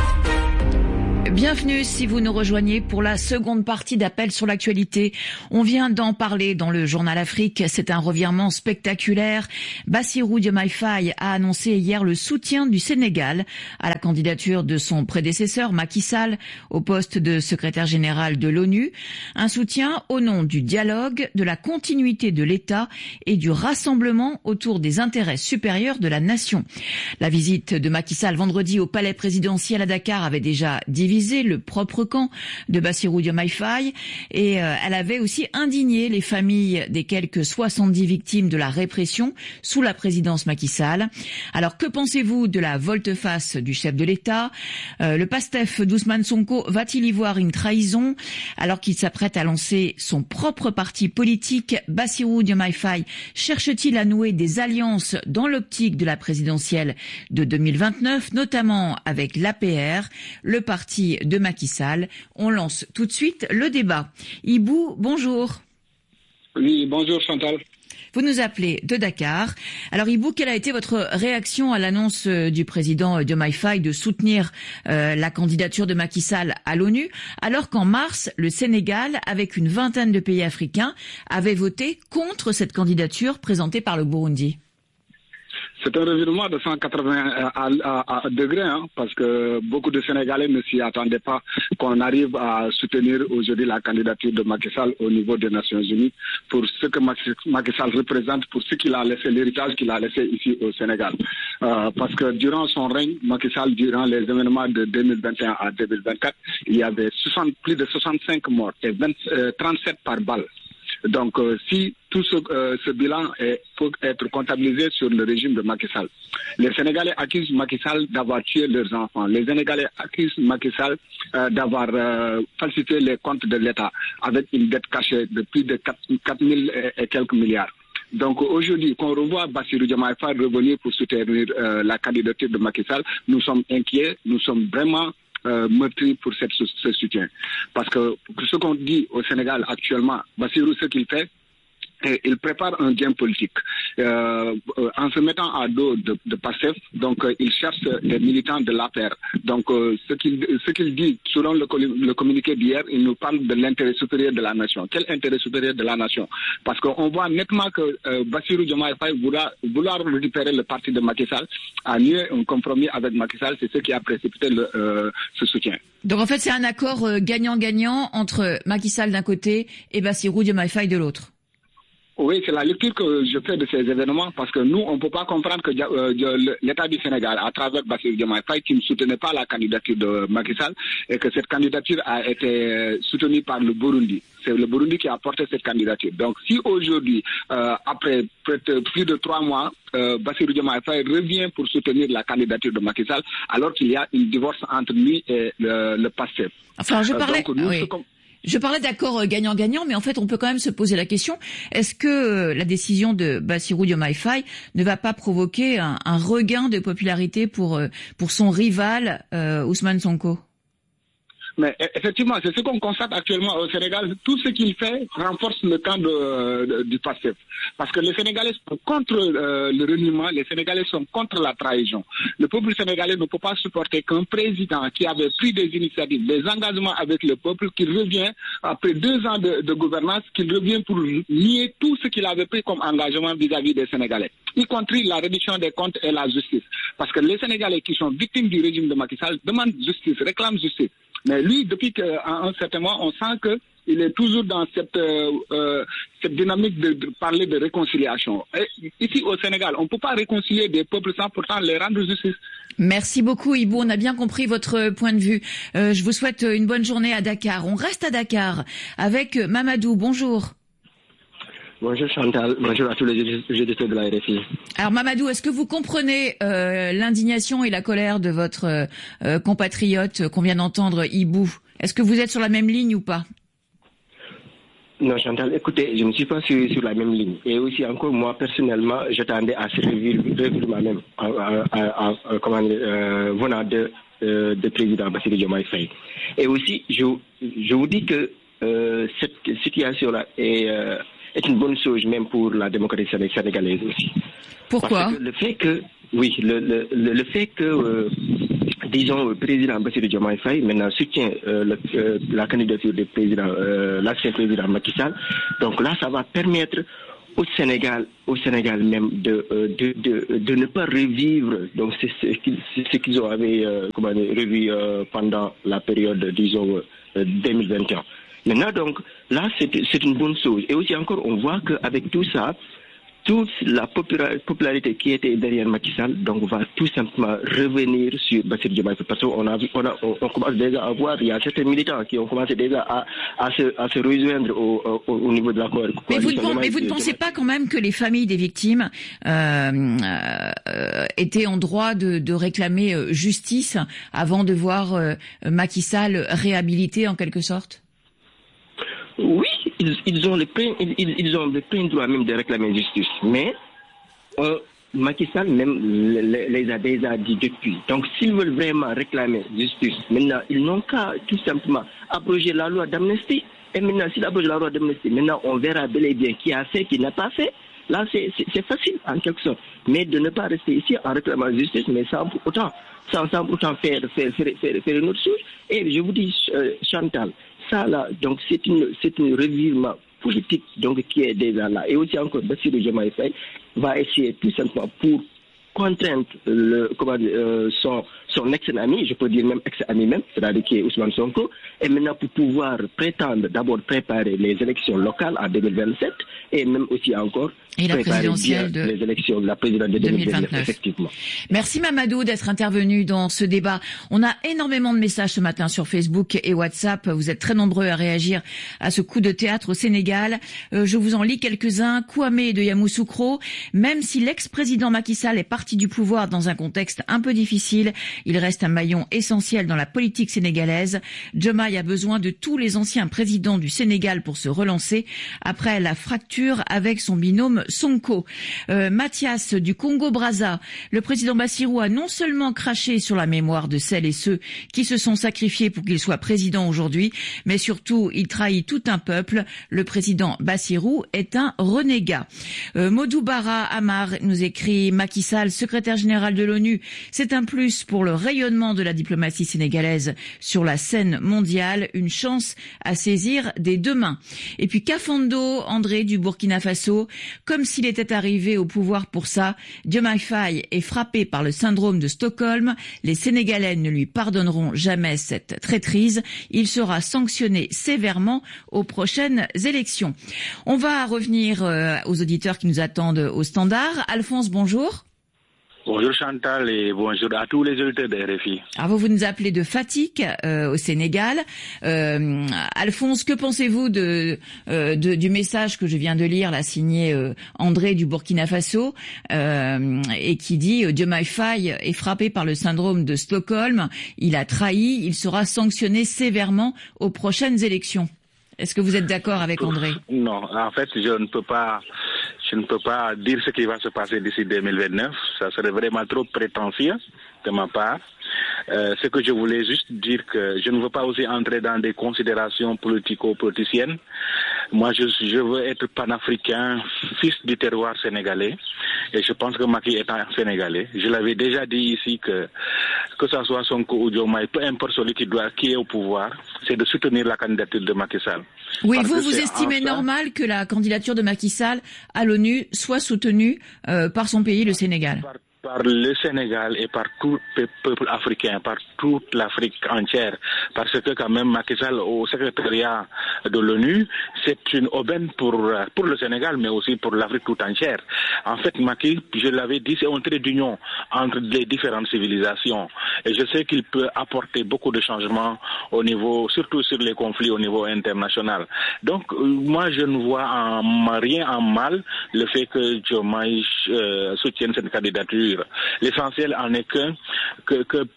Bienvenue si vous nous rejoignez pour la seconde partie d'Appel sur l'actualité. On vient d'en parler dans le journal Afrique. C'est un revirement spectaculaire. Bassirou Diomaye Faye a annoncé hier le soutien du Sénégal à la candidature de son prédécesseur Macky Sall au poste de secrétaire général de l'ONU. Un soutien au nom du dialogue, de la continuité de l'État et du rassemblement autour des intérêts supérieurs de la nation. La visite de Macky Sall vendredi au palais présidentiel à Dakar avait déjà divisé le propre camp de Bassirou Diomaye Faye et euh, elle avait aussi indigné les familles des quelques soixante-dix victimes de la répression sous la présidence Macky Sall. Alors que pensez-vous de la volte-face du chef de l'État? euh, Le PASTEF d'Ousmane Sonko va-t-il y voir une trahison alors qu'il s'apprête à lancer son propre parti politique? Bassirou Diomaye Faye cherche-t-il à nouer des alliances dans l'optique de la présidentielle de deux mille vingt-neuf, notamment avec l'A P R, le parti de Macky Sall? On lance tout de suite le débat. Ibou, bonjour. Oui, bonjour Chantal. Vous nous appelez de Dakar. Alors Ibou, quelle a été votre réaction à l'annonce du président Diomaye Faye de soutenir euh, la candidature de Macky Sall à l'ONU, alors qu'en mars, le Sénégal, avec une vingtaine de pays africains, avait voté contre cette candidature présentée par le Burundi? C'est un revirement de cent quatre-vingts à, à, à degrés, hein, parce que beaucoup de Sénégalais ne s'y attendaient pas qu'on arrive à soutenir aujourd'hui la candidature de Macky Sall au niveau des Nations Unies pour ce que Macky Sall représente, pour ce qu'il a laissé, l'héritage qu'il a laissé ici au Sénégal. Euh, parce que durant son règne, Macky Sall, durant les événements de deux mille vingt et un à deux mille vingt-quatre, il y avait soixante, plus de soixante-cinq morts et vingt, euh, trente-sept par balle. Donc, euh, si tout ce, euh, ce bilan est, peut être comptabilisé sur le régime de Macky Sall, les Sénégalais accusent Macky Sall d'avoir tué leurs enfants. Les Sénégalais accusent Macky Sall euh, d'avoir euh, falsifié les comptes de l'État avec une dette cachée de plus de quatre mille et quelques milliards. Donc aujourd'hui, qu'on revoit Bassirou Diomaye Faye revenir pour soutenir euh, la candidature de Macky Sall, nous sommes inquiets, nous sommes vraiment Euh, meurtri pour cette, ce soutien. Parce que ce qu'on dit au Sénégal actuellement, Bassirou, ce qu'il fait, et il prépare un gain politique. Euh, en se mettant à dos de, de PASTEF, donc euh, il cherche des militants de l'A P R. Donc euh, ce qu'il ce qu'il dit, selon le, le communiqué d'hier, il nous parle de l'intérêt supérieur de la nation. Quel intérêt supérieur de la nation? Parce qu'on voit nettement que euh, Bassirou Diomaye Faye vouloir, vouloir récupérer le parti de Macky Sall, a nié un compromis avec Macky Sall, c'est ce qui a précipité le, euh, ce soutien. Donc en fait c'est un accord euh, gagnant-gagnant entre Macky Sall d'un côté et Bassirou Diomaye Faye de l'autre. Oui, c'est la lecture que je fais de ces événements parce que nous, on ne peut pas comprendre que euh, l'État du Sénégal, à travers Bassirou Diomaye Faye, qui ne soutenait pas la candidature de Macky Sall et que cette candidature a été soutenue par le Burundi. C'est le Burundi qui a porté cette candidature. Donc si aujourd'hui, euh, après plus de trois mois, euh, Bassirou Diomaye Faye revient pour soutenir la candidature de Macky Sall, alors qu'il y a une divorce entre lui et le, le PASTEF. Enfin, je parlais... Euh, donc, nous, oui. ce qu'on... Je parlais d'accord gagnant-gagnant, mais en fait, on peut quand même se poser la question, est-ce que la décision de Bassirou Diomaye Faye ne va pas provoquer un, un regain de popularité pour, pour son rival, euh, Ousmane Sonko? Mais effectivement, c'est ce qu'on constate actuellement au Sénégal. Tout ce qu'il fait renforce le camp de, de, du PASTEF. Parce que les Sénégalais sont contre euh, le reniement, les Sénégalais sont contre la trahison. Le peuple sénégalais ne peut pas supporter qu'un président qui avait pris des initiatives, des engagements avec le peuple, qu'il revient, après deux ans de, de gouvernance, qu'il revient pour nier tout ce qu'il avait pris comme engagement vis-à-vis des Sénégalais, y compris la réduction des comptes et la justice. Parce que les Sénégalais qui sont victimes du régime de Macky Sall demandent justice, réclament justice. Mais lui, depuis qu'à un certain moment, on sent qu'il est toujours dans cette, euh, euh, cette dynamique de, de parler de réconciliation. Et ici au Sénégal, on ne peut pas réconcilier des peuples sans pourtant les rendre justice. Merci beaucoup Ibou, on a bien compris votre point de vue. Euh, je vous souhaite une bonne journée à Dakar. On reste à Dakar avec Mamadou, bonjour. Bonjour Chantal, bonjour à tous les auditeurs de la R F I. Alors Mamadou, est-ce que vous comprenez euh, l'indignation et la colère de votre euh, compatriote qu'on vient d'entendre, Ibou? Est-ce que vous êtes sur la même ligne ou pas? Non, Chantal, écoutez, je ne suis pas sur, sur la même ligne. Et aussi, encore, moi, personnellement, j'attendais à ce revirement même, à, à, à, à, comment dire, euh, venant de, euh, de président Bassirou Diomaye Faye. Et aussi, je, je vous dis que euh, cette situation-là est, euh, est une bonne chose, même pour la démocratie sénégalaise aussi. Pourquoi? Parce que le fait que, oui, le, le, le, le fait que, euh, disons, le président Bassirou Diomaye Faye maintenant soutient euh, le, euh, la candidature du président, euh, l'ancien président Macky Sall. Donc là, ça va permettre au Sénégal, au Sénégal même, de euh, de, de de ne pas revivre. Donc c'est ce qu'ils ce qu'ils ont avait euh, comment dire, revu euh, pendant la période, disons, euh, deux mille vingt et un. Maintenant, donc là, c'est c'est une bonne chose. Et aussi encore, on voit qu'avec tout ça, toute la popularité qui était derrière Macky Sall, donc va tout simplement revenir sur Bassirou Diomaye Faye, parce qu'on a, on a, on commence déjà à voir, il y a certains militants qui ont commencé déjà à, à se, à se rejoindre au, au, au niveau de la coalition. Mais vous ne, mais vous ne pensez pas quand même que les familles des victimes euh, euh, étaient en droit de, de réclamer justice avant de voir euh, Macky Sall réhabilité en quelque sorte? Oui, ils, ils ont le plein, ils, ils ont le plein droit même de réclamer justice, mais euh, Macky Sall même les, les a déjà dit depuis. Donc s'ils veulent vraiment réclamer justice, maintenant ils n'ont qu'à tout simplement abroger la loi d'amnistie. Et maintenant s'ils abrogent la loi d'amnistie, maintenant on verra bel et bien qui a fait, qui n'a pas fait. Là c'est, c'est, c'est facile en quelque sorte. Mais de ne pas rester ici en réclamant justice, mais sans pour autant, sans, sans pour autant faire, faire, faire, faire, faire une autre chose. Et je vous dis, euh, Chantal, ça là, donc c'est une c'est un revirement politique donc qui est déjà là. Et aussi encore, Bassirou Diomaye Faye va essayer tout simplement pour contraindre le comment euh, son son ex-ami, je peux dire même ex-ami même, c'est-à-dire qui est Ousmane Sonko, et maintenant pour pouvoir prétendre d'abord préparer les élections locales en deux mille vingt-sept et même aussi encore et la présidentielle de les élections de la présidente de deux mille vingt-neuf, effectivement. Merci Mamadou d'être intervenu dans ce débat. On a énormément de messages ce matin sur Facebook et WhatsApp. Vous êtes très nombreux à réagir à ce coup de théâtre au Sénégal. Euh, je vous en lis quelques-uns. Kwame de Yamoussoukro, même si l'ex-président Macky Sall est parti du pouvoir dans un contexte un peu difficile, il reste un maillon essentiel dans la politique sénégalaise. Diomaye a besoin de tous les anciens présidents du Sénégal pour se relancer après la fracture avec son binôme Sonko. Euh, Mathias du Congo-Brazza, le président Bassirou a non seulement craché sur la mémoire de celles et ceux qui se sont sacrifiés pour qu'il soit président aujourd'hui, mais surtout il trahit tout un peuple. Le président Bassirou est un renégat. Euh, Modou Bara Amar nous écrit: Macky Sall, secrétaire général de l'ONU, c'est un plus pour le rayonnement de la diplomatie sénégalaise sur la scène mondiale, une chance à saisir dès demain. Et puis Kafando André du Burkina Faso, comme s'il était arrivé au pouvoir pour ça, Diomaye Faye est frappé par le syndrome de Stockholm, les Sénégalais ne lui pardonneront jamais cette traîtrise, il sera sanctionné sévèrement aux prochaines élections. On va revenir euh, aux auditeurs qui nous attendent au standard. Alphonse, bonjour. Bonjour Chantal et bonjour à tous les auditeurs de R F I. Alors vous, vous nous appelez de Fatick euh, au Sénégal. Euh, Alphonse, que pensez-vous de, euh, de du message que je viens de lire, là, signé euh, André du Burkina Faso, euh, et qui dit euh, Diomaye Faye est frappé par le syndrome de Stockholm, il a trahi, il sera sanctionné sévèrement aux prochaines élections. Est-ce que vous êtes d'accord avec André? Non, en fait, je ne peux pas, je ne peux pas dire ce qui va se passer d'ici deux mille vingt-neuf. Ça serait vraiment trop prétentieux de ma part. Euh, ce que je voulais juste dire que je ne veux pas aussi entrer dans des considérations politico-politiciennes. Moi, je, je veux être panafricain, fils du terroir sénégalais. Et je pense que Macky est un Sénégalais. Je l'avais déjà dit ici que que ça soit Sonko ou Diomaye, peu importe celui qui doit, qui est au pouvoir, c'est de soutenir la candidature de Macky Sall. Oui, Parce vous, vous estimez enfin... normal que la candidature de Macky Sall à l'ONU soit soutenue euh, par son pays, le Sénégal? Par... par le Sénégal et par tout le peuple africain, par toute l'Afrique entière. Parce que quand même Macky Sall au secrétariat de l'ONU, c'est une aubaine pour, pour le Sénégal, mais aussi pour l'Afrique tout entière. En fait, Macky, je l'avais dit, c'est un trait d'union entre les différentes civilisations. Et je sais qu'il peut apporter beaucoup de changements au niveau, surtout sur les conflits au niveau international. Donc, moi, je ne vois en, rien en mal le fait que Diomaye euh, soutienne cette candidature. L'essentiel en est que, que, que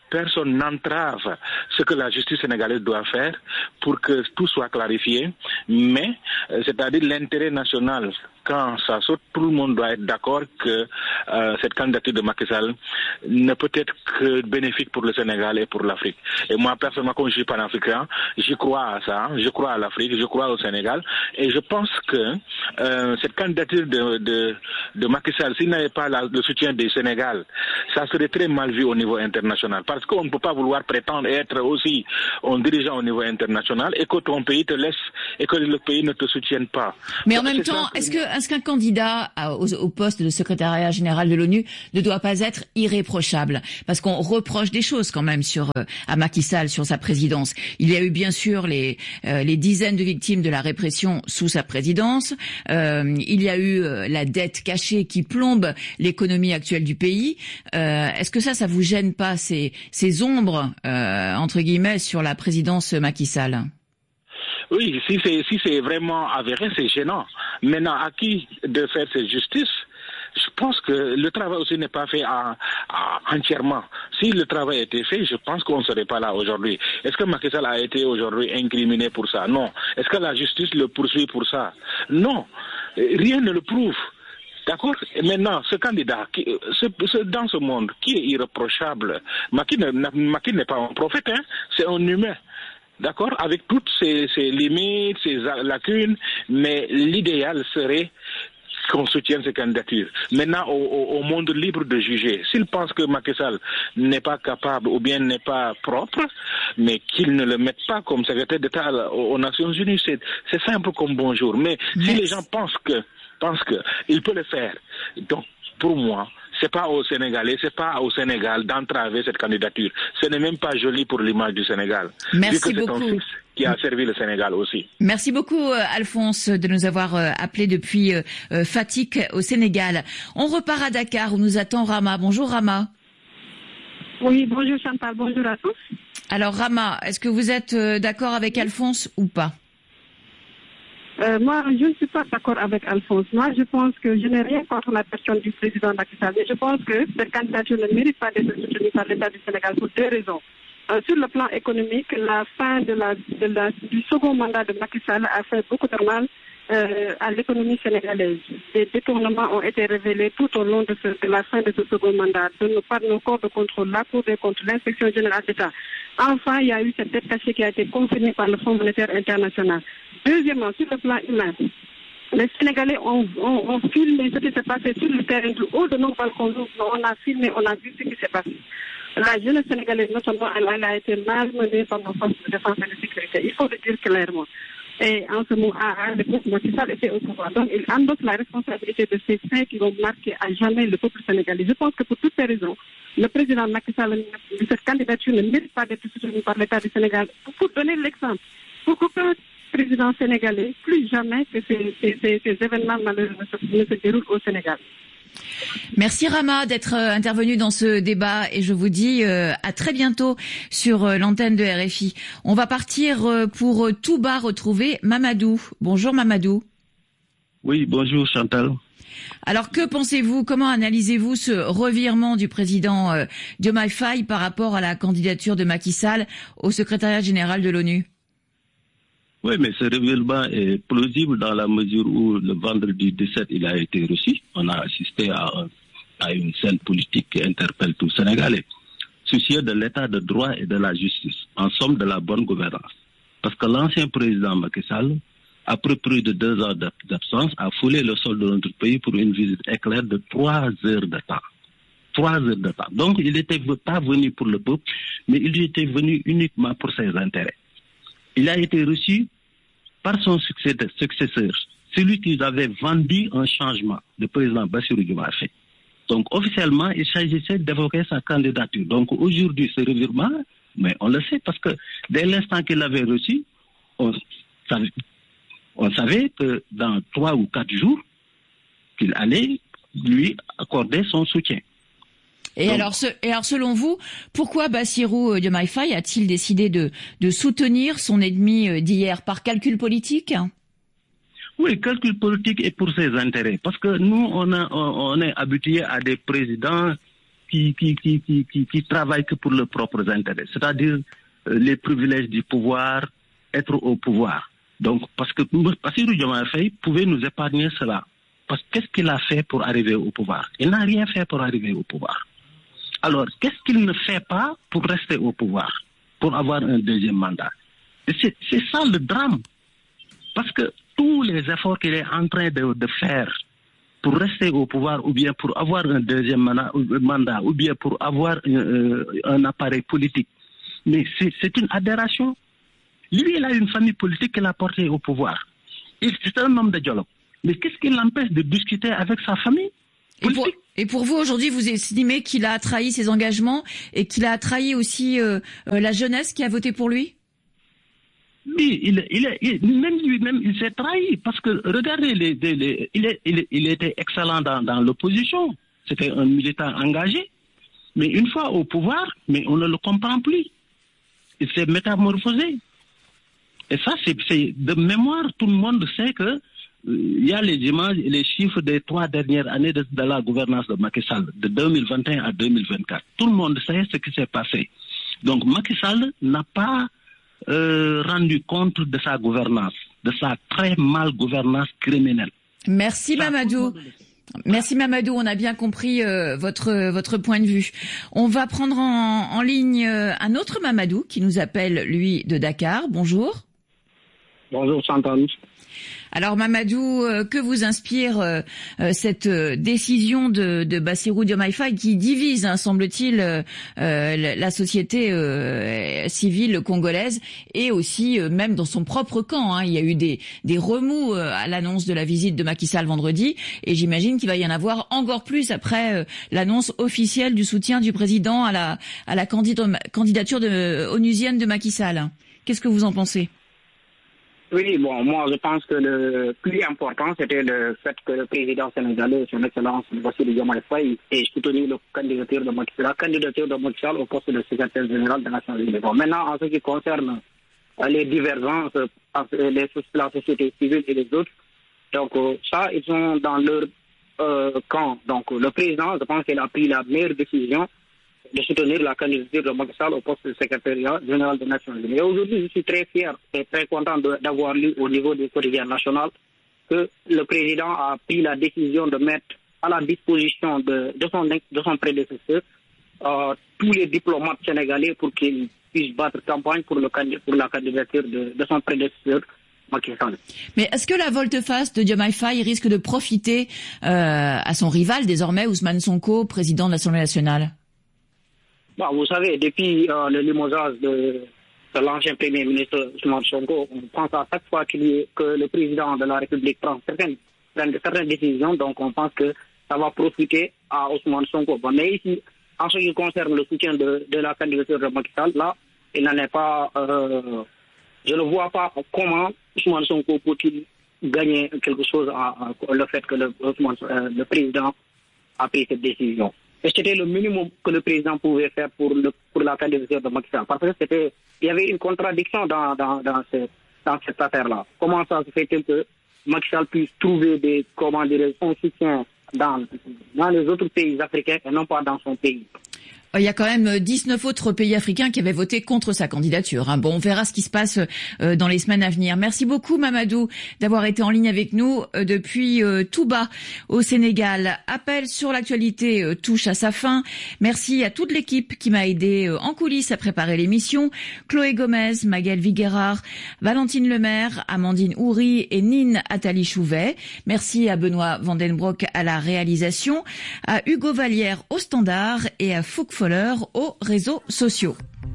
personne n'entrave ce que la justice sénégalaise doit faire pour que tout soit clarifié, mais euh, c'est-à-dire l'intérêt national, quand ça saute, tout le monde doit être d'accord que euh, cette candidature de Macky Sall ne peut être que bénéfique pour le Sénégal et pour l'Afrique. Et moi, personnellement, comme je suis panafricain, j'y crois à ça, je crois à l'Afrique, je crois au Sénégal, et je pense que euh, cette candidature de, de, de Macky Sall, s'il n'avait pas la, le soutien du Sénégal, ça serait très mal vu au niveau international, parce qu'on ne peut pas vouloir prétendre être aussi un dirigeant au niveau international et que ton pays te laisse et que le pays ne te soutienne pas. Mais en même temps, est-ce que est-ce qu'un candidat au, au poste de secrétariat général de l'ONU ne doit pas être irréprochable? Parce qu'on reproche des choses quand même sur euh, à Macky Sall, sur sa présidence. Il y a eu bien sûr les euh, les dizaines de victimes de la répression sous sa présidence. Euh, il y a eu euh, la dette cachée qui plombe l'économie actuelle du pays. Euh, est-ce que ça, ça vous gêne pas ces ces ombres euh, entre guillemets sur la présidence Macky Sall? Oui, si c'est si c'est vraiment avéré, c'est gênant. Maintenant, à qui de faire cette justice? Je pense que le travail aussi n'est pas fait à, à, entièrement. Si le travail était fait, je pense qu'on ne serait pas là aujourd'hui. Est-ce que Macky Sall a été aujourd'hui incriminé pour ça? Non. Est-ce que la justice le poursuit pour ça? Non. Rien ne le prouve. D'accord? Et maintenant, ce candidat, qui, ce, ce, dans ce monde, qui est irréprochable? Macky n'est pas un prophète, hein? C'est un humain. D'accord, avec toutes ses, ses limites, ses lacunes, mais l'idéal serait qu'on soutienne ces candidatures. Maintenant, au, au, au monde libre de juger. S'il pense que Macky Sall n'est pas capable ou bien n'est pas propre, mais qu'il ne le mette pas comme secrétaire d'État aux, aux Nations Unies, c'est, c'est simple comme bonjour. Mais si les gens pensent que, pensent que il peut le faire, donc pour moi, c'est pas aux Sénégalais, c'est pas au Sénégal d'entraver cette candidature. Ce n'est même pas joli pour l'image du Sénégal. Merci vu que beaucoup. C'est un fils qui a servi le Sénégal aussi. Merci beaucoup, Alphonse, de nous avoir appelé depuis Fatick au Sénégal. On repart à Dakar où nous attend Rama. Bonjour Rama. Oui, bonjour Chantal, bonjour à tous. Alors Rama, est-ce que vous êtes d'accord avec Alphonse ou pas? Euh, moi, je ne suis pas d'accord avec Alphonse. Moi, je pense que je n'ai rien contre la personne du président Macky Sall. Mais je pense que cette candidature ne mérite pas d'être soutenue par l'État du Sénégal pour deux raisons. Euh, sur le plan économique, la fin de la, de la, du second mandat de Macky Sall a fait beaucoup de mal euh, à l'économie sénégalaise. Des détournements ont été révélés tout au long de, ce, de la fin de ce second mandat de nos, par nos corps de contrôle, la Cour des comptes, l'Inspection générale d'État. Enfin, il y a eu cette dette cachée qui a été confirmée par le Fonds monétaire international. Deuxièmement, sur le plan humain, les Sénégalais ont, ont, ont filmé ce qui s'est passé sur le terrain du haut de nos balcons. On a filmé, on a vu ce qui s'est passé. La jeunesse sénégalaise, notamment, elle, elle a été malmenée par nos forces de défense et de sécurité. Il faut le dire clairement. Et en ce moment, à l'époque, Macky Sall était au pouvoir. Donc, il endosse la responsabilité de ces faits qui vont marquer à jamais le peuple sénégalais. Je pense que pour toutes ces raisons, le président Macky Sall, de cette candidature, ne mérite pas d'être soutenu par l'État du Sénégal. Pour donner l'exemple, pour qu'aucun président sénégalais, plus jamais que ces, ces, ces, ces événements malheureux ne se, ne se déroulent au Sénégal. Merci Rama d'être intervenu dans ce débat et je vous dis euh, à très bientôt sur euh, l'antenne de R F I. On va partir euh, pour tout bas retrouver Mamadou. Bonjour Mamadou. Oui, bonjour Chantal. Alors que pensez-vous, comment analysez-vous ce revirement du président euh, Diomaye Faye par rapport à la candidature de Macky Sall au secrétariat général de l'ONU? Oui, mais ce revirement est plausible dans la mesure où le vendredi dix-sept, il a été reçu. On a assisté à, un, à une scène politique qui interpelle tout Sénégalais, soucieux de l'état de droit et de la justice, en somme de la bonne gouvernance. Parce que l'ancien président Macky Sall, après plus de deux ans d'absence, a foulé le sol de notre pays pour une visite éclair de trois heures de temps. Trois heures de temps. Donc, il n'était pas venu pour le peuple, mais il était venu uniquement pour ses intérêts. Il a été reçu par son successeur, celui qui avait vendu un changement, le président Bassirou Diomaye Faye. Donc, officiellement, il s'agissait d'évoquer sa candidature. Donc, aujourd'hui, ce revirement, mais on le sait parce que dès l'instant qu'il l'avait reçu, on savait, on savait que dans trois ou quatre jours, qu'il allait lui accorder son soutien. Et, Donc, alors, ce, et alors, selon vous, pourquoi Bassirou Diomaye Faye a-t-il décidé de, de soutenir son ennemi d'hier? Par calcul politique? Oui, calcul politique et pour ses intérêts. Parce que nous, on, a, on, on est habitué à des présidents qui, qui, qui, qui, qui, qui travaillent que pour leurs propres intérêts, c'est-à-dire euh, les privilèges du pouvoir, être au pouvoir. Donc, parce que Bassirou Diomaye Faye pouvait nous épargner cela. Parce que qu'est-ce qu'il a fait pour arriver au pouvoir? Il n'a rien fait pour arriver au pouvoir. Alors, qu'est-ce qu'il ne fait pas pour rester au pouvoir, pour avoir un deuxième mandat? Et c'est, c'est ça le drame. Parce que tous les efforts qu'il est en train de, de faire pour rester au pouvoir, ou bien pour avoir un deuxième mandat, ou bien pour avoir un, un appareil politique, mais c'est, c'est une aberration. Lui, il a une famille politique qu'il a portée au pouvoir. Et c'est un homme de dialogue. Mais qu'est-ce qui l'empêche de discuter avec sa famille politique? Et pour, et pour vous, aujourd'hui, vous estimez qu'il a trahi ses engagements et qu'il a trahi aussi euh, euh, la jeunesse qui a voté pour lui? Oui, il, il, il, même lui-même, il s'est trahi. Parce que, regardez, les, les, les, il, est, il, il était excellent dans, dans l'opposition. C'était un militant engagé. Mais une fois au pouvoir, mais on ne le comprend plus. Il s'est métamorphosé. Et ça, c'est, c'est de mémoire, tout le monde sait que euh, il y a les images et les chiffres des trois dernières années de, de la gouvernance de Macky Sall, de deux mille vingt et un à deux mille vingt-quatre. Tout le monde sait ce qui s'est passé. Donc Macky Sall n'a pas euh, rendu compte de sa gouvernance, de sa très mal gouvernance criminelle. Merci Mamadou. Merci Mamadou, on a bien compris euh, votre votre point de vue. On va prendre en, en ligne euh, un autre Mamadou qui nous appelle, lui, de Dakar. Bonjour. Bonjour Chantal. Alors Mamadou, euh, que vous inspire euh, euh, cette euh, décision de, de Bassirou Diomaye Faye qui divise, hein, semble-t-il, euh, euh, la société euh, civile congolaise et aussi euh, même dans son propre camp, hein. Il y a eu des, des remous euh, à l'annonce de la visite de Macky Sall vendredi et j'imagine qu'il va y en avoir encore plus après euh, l'annonce officielle du soutien du président à la, à la candidature de, onusienne de Macky Sall. Qu'est-ce que vous en pensez? Oui, bon, moi, je pense que le plus important, c'était le fait que le président sénégalais, son excellence, Bassirou Diomaye Faye, ait soutenu la candidature de Macky Sall, la candidature de Macky Sall au poste de secrétaire général des Nations Unies. Bon, maintenant, en ce qui concerne euh, les divergences entre les, la société civile et les autres, donc euh, ça, ils sont dans leur euh, camp. Donc, le président, je pense qu'il a pris la meilleure décision de soutenir la candidature de Macky Sall au poste de secrétaire général des Nations Unies. Et aujourd'hui, je suis très fier et très content de, d'avoir lu au niveau du quotidien national que le président a pris la décision de mettre à la disposition de, de, son, de son prédécesseur euh, tous les diplomates sénégalais pour qu'ils puissent battre campagne pour, le, pour la candidature de, de son prédécesseur. Mais est-ce que la volte-face de Diomaye Faye risque de profiter euh, à son rival désormais, Ousmane Sonko, président de l'Assemblée nationale? Bon, vous savez, depuis euh, le limogeage de, de l'ancien Premier ministre Ousmane Sonko, on pense à chaque fois qu'il y ait, que le président de la République prend certaines, certaines décisions, donc on pense que ça va profiter à Ousmane Sonko. Bon, mais ici, en ce qui concerne le soutien de, de la candidature de Macky Sall, là, il n'en est pas... Euh, je ne vois pas comment Ousmane Sonko peut-il gagner quelque chose à, à le fait que le, Ousmane, euh, le président a pris cette décision. Et c'était le minimum que le président pouvait faire pour, le, pour la candidature de Macky Sall. Parce que c'était, il y avait une contradiction dans, dans, dans, ce, dans cette affaire-là. Comment ça se fait-il que Macky Sall puisse trouver des, comment dire, son soutien dans, dans les autres pays africains et non pas dans son pays? Il y a quand même dix-neuf autres pays africains qui avaient voté contre sa candidature. Hein. Bon, on verra ce qui se passe euh, dans les semaines à venir. Merci beaucoup, Mamadou, d'avoir été en ligne avec nous euh, depuis euh, Touba, au Sénégal. Appel sur l'actualité euh, touche à sa fin. Merci à toute l'équipe qui m'a aidé euh, en coulisses à préparer l'émission. Chloé Gomez, Magali Viguerard, Valentine Lemaire, Amandine Houry et Nine Attali-Chouvet. Merci à Benoît Vandenbroek à la réalisation, à Hugo Vallière au standard et à Fouque aux réseaux sociaux.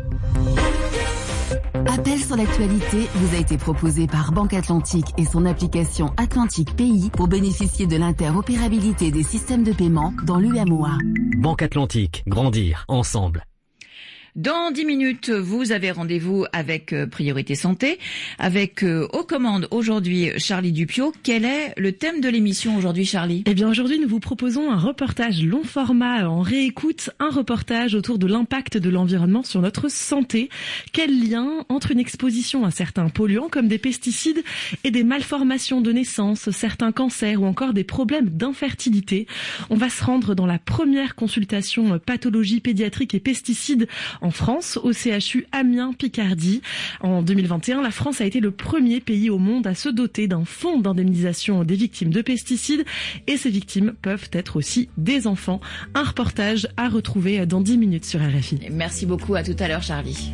Appel sur l'actualité vous a été proposé par Banque Atlantique et son application Atlantique Pays pour bénéficier de l'interopérabilité des systèmes de paiement dans l'U M O A. Banque Atlantique, grandir ensemble. Dans dix minutes, vous avez rendez-vous avec Priorité Santé, avec euh, aux commandes aujourd'hui Charlie Dupiot. Quel est le thème de l'émission aujourd'hui, Charlie? Eh bien aujourd'hui, nous vous proposons un reportage long format en réécoute, un reportage autour de l'impact de l'environnement sur notre santé. Quel lien entre une exposition à certains polluants comme des pesticides et des malformations de naissance, certains cancers ou encore des problèmes d'infertilité? On va se rendre dans la première consultation pathologie pédiatrique et pesticides en France, au C H U Amiens-Picardie. En deux mille vingt et un, la France a été le premier pays au monde à se doter d'un fonds d'indemnisation des victimes de pesticides et ces victimes peuvent être aussi des enfants. Un reportage à retrouver dans dix minutes sur R F I. Merci beaucoup, à tout à l'heure Charlie.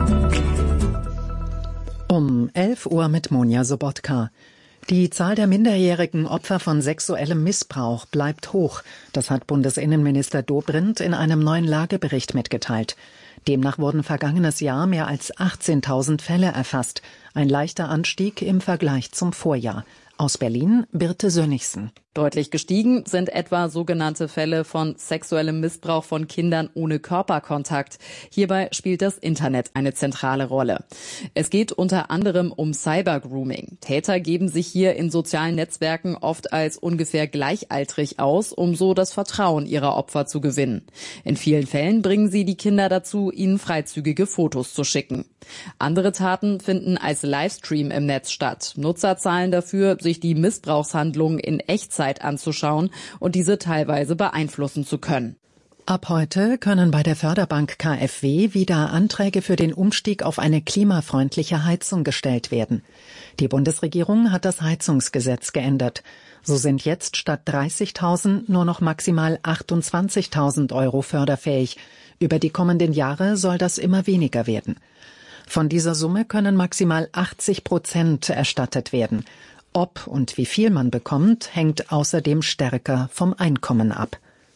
Um elf Uhr mit Monja Sobotka. Die Zahl der minderjährigen Opfer von sexuellem Missbrauch bleibt hoch. Das hat Bundesinnenminister Dobrindt in einem neuen Lagebericht mitgeteilt. Demnach wurden vergangenes Jahr mehr als achtzehntausend Fälle erfasst. Ein leichter Anstieg im Vergleich zum Vorjahr. Aus Berlin, Birte Sönnigsen. Deutlich gestiegen sind etwa sogenannte Fälle von sexuellem Missbrauch von Kindern ohne Körperkontakt. Hierbei spielt das Internet eine zentrale Rolle. Es geht unter anderem um Cybergrooming. Täter geben sich hier in sozialen Netzwerken oft als ungefähr gleichaltrig aus, um so das Vertrauen ihrer Opfer zu gewinnen. In vielen Fällen bringen sie die Kinder dazu, ihnen freizügige Fotos zu schicken. Andere Taten finden als Livestream im Netz statt. Nutzer zahlen dafür, sich die Missbrauchshandlungen in Echtzeit anzuschauen und diese teilweise beeinflussen zu können. Ab heute können bei der Förderbank K f W wieder Anträge für den Umstieg auf eine klimafreundliche Heizung gestellt werden. Die Bundesregierung hat das Heizungsgesetz geändert. So sind jetzt statt dreißigtausend nur noch maximal achtundzwanzigtausend Euro förderfähig. Über die kommenden Jahre soll das immer weniger werden. Von dieser Summe können maximal achtzig Prozent erstattet werden. Ob und wie viel man bekommt, hängt außerdem stärker vom Einkommen ab.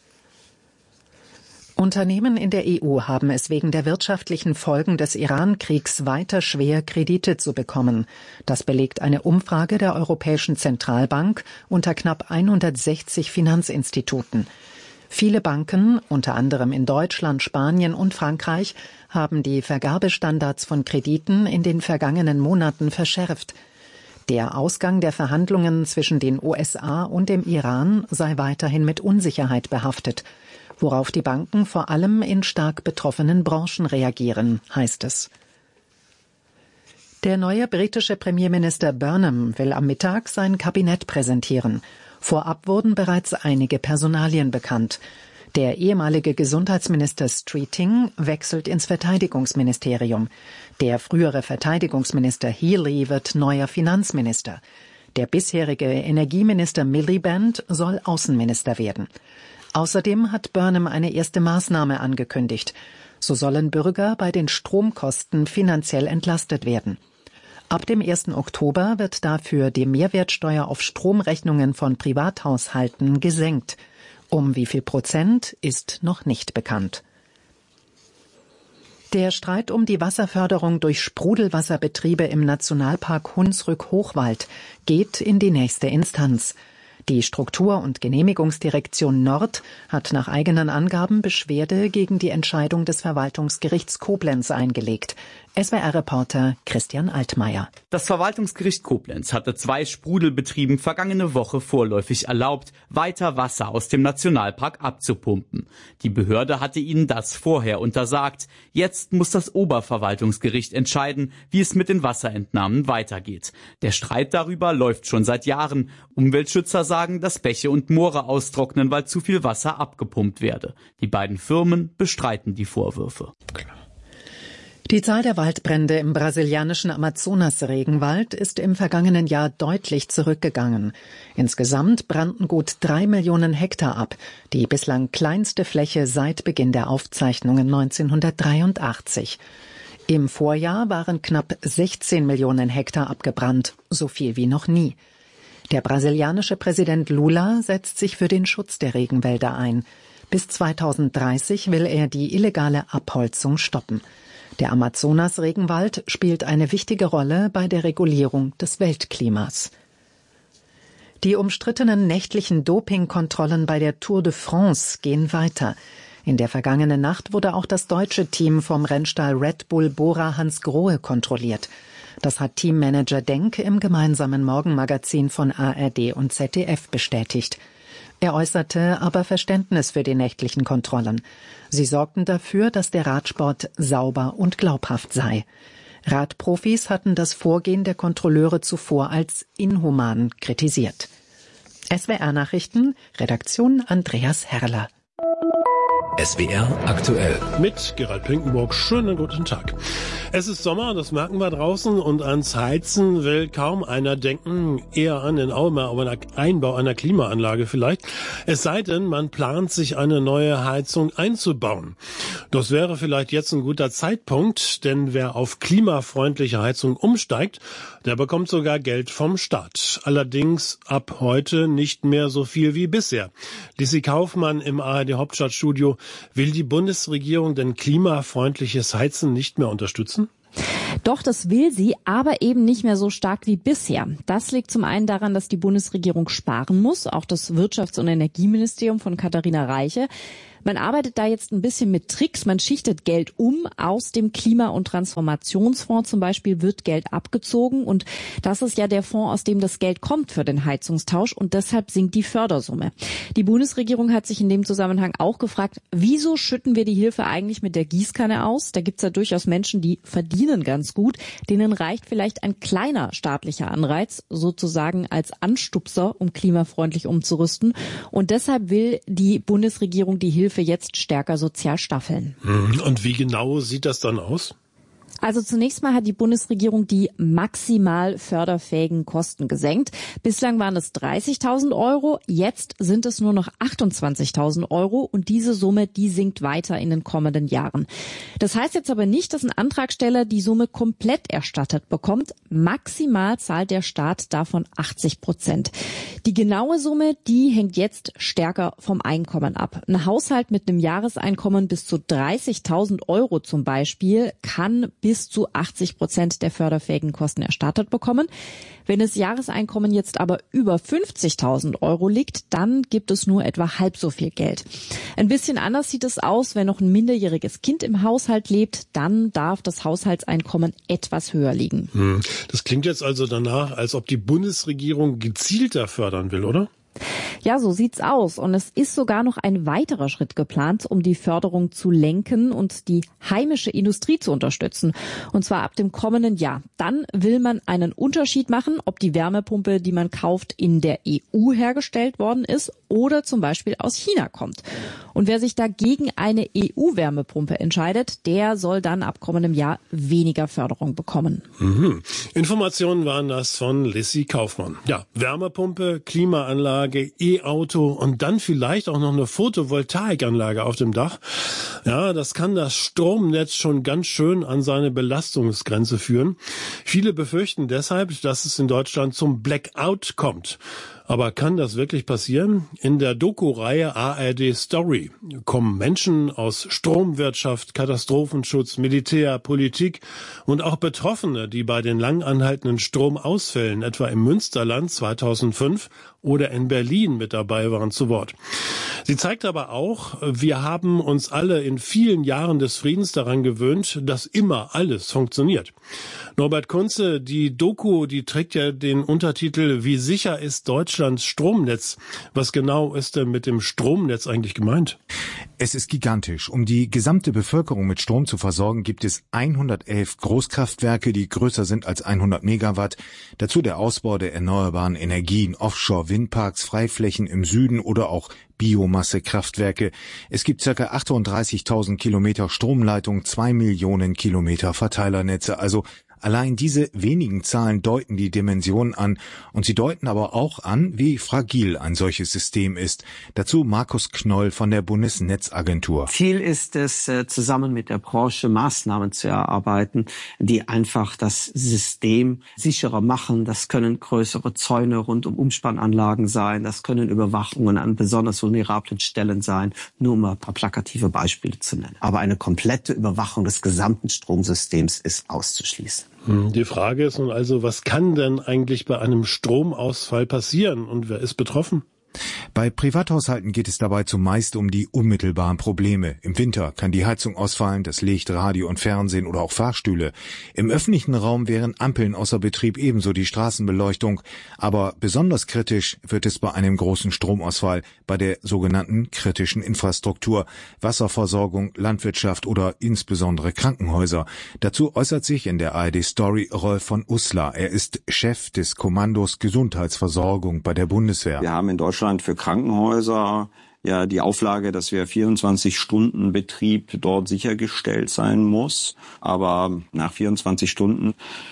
Unternehmen in der E U haben es wegen der wirtschaftlichen Folgen des Iran-Kriegs weiter schwer, Kredite zu bekommen. Das belegt eine Umfrage der Europäischen Zentralbank unter knapp hundertsechzig Finanzinstituten. Viele Banken, unter anderem in Deutschland, Spanien und Frankreich, haben die Vergabestandards von Krediten in den vergangenen Monaten verschärft. Der Ausgang der Verhandlungen zwischen den U S A und dem Iran sei weiterhin mit Unsicherheit behaftet, worauf die Banken vor allem in stark betroffenen Branchen reagieren, heißt es. Der neue britische Premierminister Burnham will am Mittag sein Kabinett präsentieren. Vorab wurden bereits einige Personalien bekannt. Der ehemalige Gesundheitsminister Streeting wechselt ins Verteidigungsministerium. Der frühere Verteidigungsminister Healey wird neuer Finanzminister. Der bisherige Energieminister Miliband soll Außenminister werden. Außerdem hat Burnham eine erste Maßnahme angekündigt. So sollen Bürger bei den Stromkosten finanziell entlastet werden. Ab dem ersten Oktober wird dafür die Mehrwertsteuer auf Stromrechnungen von Privathaushalten gesenkt. Um wie viel Prozent ist noch nicht bekannt. Der Streit um die Wasserförderung durch Sprudelwasserbetriebe im Nationalpark Hunsrück-Hochwald geht in die nächste Instanz. Die Struktur- und Genehmigungsdirektion Nord hat nach eigenen Angaben Beschwerde gegen die Entscheidung des Verwaltungsgerichts Koblenz eingelegt. S W R-Reporter Christian Altmaier. Das Verwaltungsgericht Koblenz hatte zwei Sprudelbetrieben vergangene Woche vorläufig erlaubt, weiter Wasser aus dem Nationalpark abzupumpen. Die Behörde hatte ihnen das vorher untersagt. Jetzt muss das Oberverwaltungsgericht entscheiden, wie es mit den Wasserentnahmen weitergeht. Der Streit darüber läuft schon seit Jahren. Umweltschützer sagen, dass Bäche und Moore austrocknen, weil zu viel Wasser abgepumpt werde. Die beiden Firmen bestreiten die Vorwürfe. Die Zahl der Waldbrände im brasilianischen Amazonas-Regenwald ist im vergangenen Jahr deutlich zurückgegangen. Insgesamt brannten gut drei Millionen Hektar ab, die bislang kleinste Fläche seit Beginn der Aufzeichnungen neunzehnhundertdreiundachtzig. Im Vorjahr waren knapp sechzehn Millionen Hektar abgebrannt, so viel wie noch nie. Der brasilianische Präsident Lula setzt sich für den Schutz der Regenwälder ein. Bis zweitausenddreißig will er die illegale Abholzung stoppen. Der Amazonas-Regenwald spielt eine wichtige Rolle bei der Regulierung des Weltklimas. Die umstrittenen nächtlichen Dopingkontrollen bei der Tour de France gehen weiter. In der vergangenen Nacht wurde auch das deutsche Team vom Rennstall Red Bull Bora Hansgrohe kontrolliert. Das hat Teammanager Denk im gemeinsamen Morgenmagazin von A R D und Z D F bestätigt. Er äußerte aber Verständnis für die nächtlichen Kontrollen. Sie sorgten dafür, dass der Radsport sauber und glaubhaft sei. Radprofis hatten das Vorgehen der Kontrolleure zuvor als inhuman kritisiert. S W R-Nachrichten, Redaktion Andreas Herrler. S W R aktuell. Mit Gerald Pinkenburg. Schönen guten Tag. Es ist Sommer, das merken wir draußen, und ans Heizen will kaum einer denken, eher an den Einbau einer Klimaanlage vielleicht. Es sei denn, man plant, sich eine neue Heizung einzubauen. Das wäre vielleicht jetzt ein guter Zeitpunkt, denn wer auf klimafreundliche Heizung umsteigt, der bekommt sogar Geld vom Staat. Allerdings ab heute nicht mehr so viel wie bisher. Lissi Kaufmann im A R D Hauptstadtstudio. Will die Bundesregierung denn klimafreundliches Heizen nicht mehr unterstützen? Doch, das will sie, aber eben nicht mehr so stark wie bisher. Das liegt zum einen daran, dass die Bundesregierung sparen muss, auch das Wirtschafts- und Energieministerium von Katharina Reiche. Man arbeitet da jetzt ein bisschen mit Tricks. Man schichtet Geld um. Aus dem Klima- und Transformationsfonds zum Beispiel wird Geld abgezogen. Und das ist ja der Fonds, aus dem das Geld kommt für den Heizungstausch. Und deshalb sinkt die Fördersumme. Die Bundesregierung hat sich in dem Zusammenhang auch gefragt, wieso schütten wir die Hilfe eigentlich mit der Gießkanne aus? Da gibt's ja durchaus Menschen, die verdienen ganz gut. Denen reicht vielleicht ein kleiner staatlicher Anreiz, sozusagen als Anstupser, um klimafreundlich umzurüsten. Und deshalb will die Bundesregierung die Hilfe jetzt stärker sozial staffeln. Und wie genau sieht das dann aus? Also zunächst mal hat die Bundesregierung die maximal förderfähigen Kosten gesenkt. Bislang waren es dreißigtausend Euro, jetzt sind es nur noch achtundzwanzigtausend Euro und diese Summe, die sinkt weiter in den kommenden Jahren. Das heißt jetzt aber nicht, dass ein Antragsteller die Summe komplett erstattet bekommt. Maximal zahlt der Staat davon achtzig Prozent. Die genaue Summe, die hängt jetzt stärker vom Einkommen ab. Ein Haushalt mit einem Jahreseinkommen bis zu dreißigtausend Euro zum Beispiel kann bis zu achtzig Prozent der förderfähigen Kosten erstattet bekommen. Wenn das Jahreseinkommen jetzt aber über fünfzigtausend Euro liegt, dann gibt es nur etwa halb so viel Geld. Ein bisschen anders sieht es aus, wenn noch ein minderjähriges Kind im Haushalt lebt, dann darf das Haushaltseinkommen etwas höher liegen. Das klingt jetzt also danach, als ob die Bundesregierung gezielter fördern will, oder? Ja, so sieht's aus. Und es ist sogar noch ein weiterer Schritt geplant, um die Förderung zu lenken und die heimische Industrie zu unterstützen. Und zwar ab dem kommenden Jahr. Dann will man einen Unterschied machen, ob die Wärmepumpe, die man kauft, in der E U hergestellt worden ist oder zum Beispiel aus China kommt. Und wer sich da gegen eine E U-Wärmepumpe entscheidet, der soll dann ab kommendem Jahr weniger Förderung bekommen. Mhm. Informationen waren das von Lissi Kaufmann. Ja, Wärmepumpe, Klimaanlage, E-Auto und dann vielleicht auch noch eine Photovoltaikanlage auf dem Dach. Ja, das kann das Stromnetz schon ganz schön an seine Belastungsgrenze führen. Viele befürchten deshalb, dass es in Deutschland zum Blackout kommt. Aber kann das wirklich passieren? In der Doku-Reihe A R D Story kommen Menschen aus Stromwirtschaft, Katastrophenschutz, Militär, Politik und auch Betroffene, die bei den lang anhaltenden Stromausfällen, etwa im Münsterland zweitausendfünf oder in Berlin mit dabei waren, zu Wort. Sie zeigt aber auch, wir haben uns alle in vielen Jahren des Friedens daran gewöhnt, dass immer alles funktioniert. Norbert Kunze, die Doku, die trägt ja den Untertitel Wie sicher ist Deutschlands Stromnetz? Was genau ist denn mit dem Stromnetz eigentlich gemeint? Es ist gigantisch. Um die gesamte Bevölkerung mit Strom zu versorgen, gibt es hundertelf Großkraftwerke, die größer sind als hundert Megawatt. Dazu der Ausbau der erneuerbaren Energien, Offshore-Windparks, Freiflächen im Süden oder auch Biomassekraftwerke. Es gibt ca. achtunddreißigtausend Kilometer Stromleitung, zwei Millionen Kilometer Verteilernetze. Also allein diese wenigen Zahlen deuten die Dimensionen an und sie deuten aber auch an, wie fragil ein solches System ist. Dazu Markus Knoll von der Bundesnetzagentur. Ziel ist es, zusammen mit der Branche Maßnahmen zu erarbeiten, die einfach das System sicherer machen. Das können größere Zäune rund um Umspannanlagen sein, das können Überwachungen an besonders vulnerablen Stellen sein, nur um ein paar plakative Beispiele zu nennen. Aber eine komplette Überwachung des gesamten Stromsystems ist auszuschließen. Die Frage ist nun also, was kann denn eigentlich bei einem Stromausfall passieren und wer ist betroffen? Bei Privathaushalten geht es dabei zumeist um die unmittelbaren Probleme. Im Winter kann die Heizung ausfallen, das Licht, Radio und Fernsehen oder auch Fahrstühle. Im öffentlichen Raum wären Ampeln außer Betrieb, ebenso die Straßenbeleuchtung. Aber besonders kritisch wird es bei einem großen Stromausfall, bei der sogenannten kritischen Infrastruktur, Wasserversorgung, Landwirtschaft oder insbesondere Krankenhäuser. Dazu äußert sich in der A R D-Story Rolf von Uslar. Er ist Chef des Kommandos Gesundheitsversorgung bei der Bundeswehr. Wir haben in Deutschland für Krankenhäuser ja die Auflage, dass wir vierundzwanzig Stunden Betrieb dort sichergestellt sein muss. Aber nach vierundzwanzig Stunden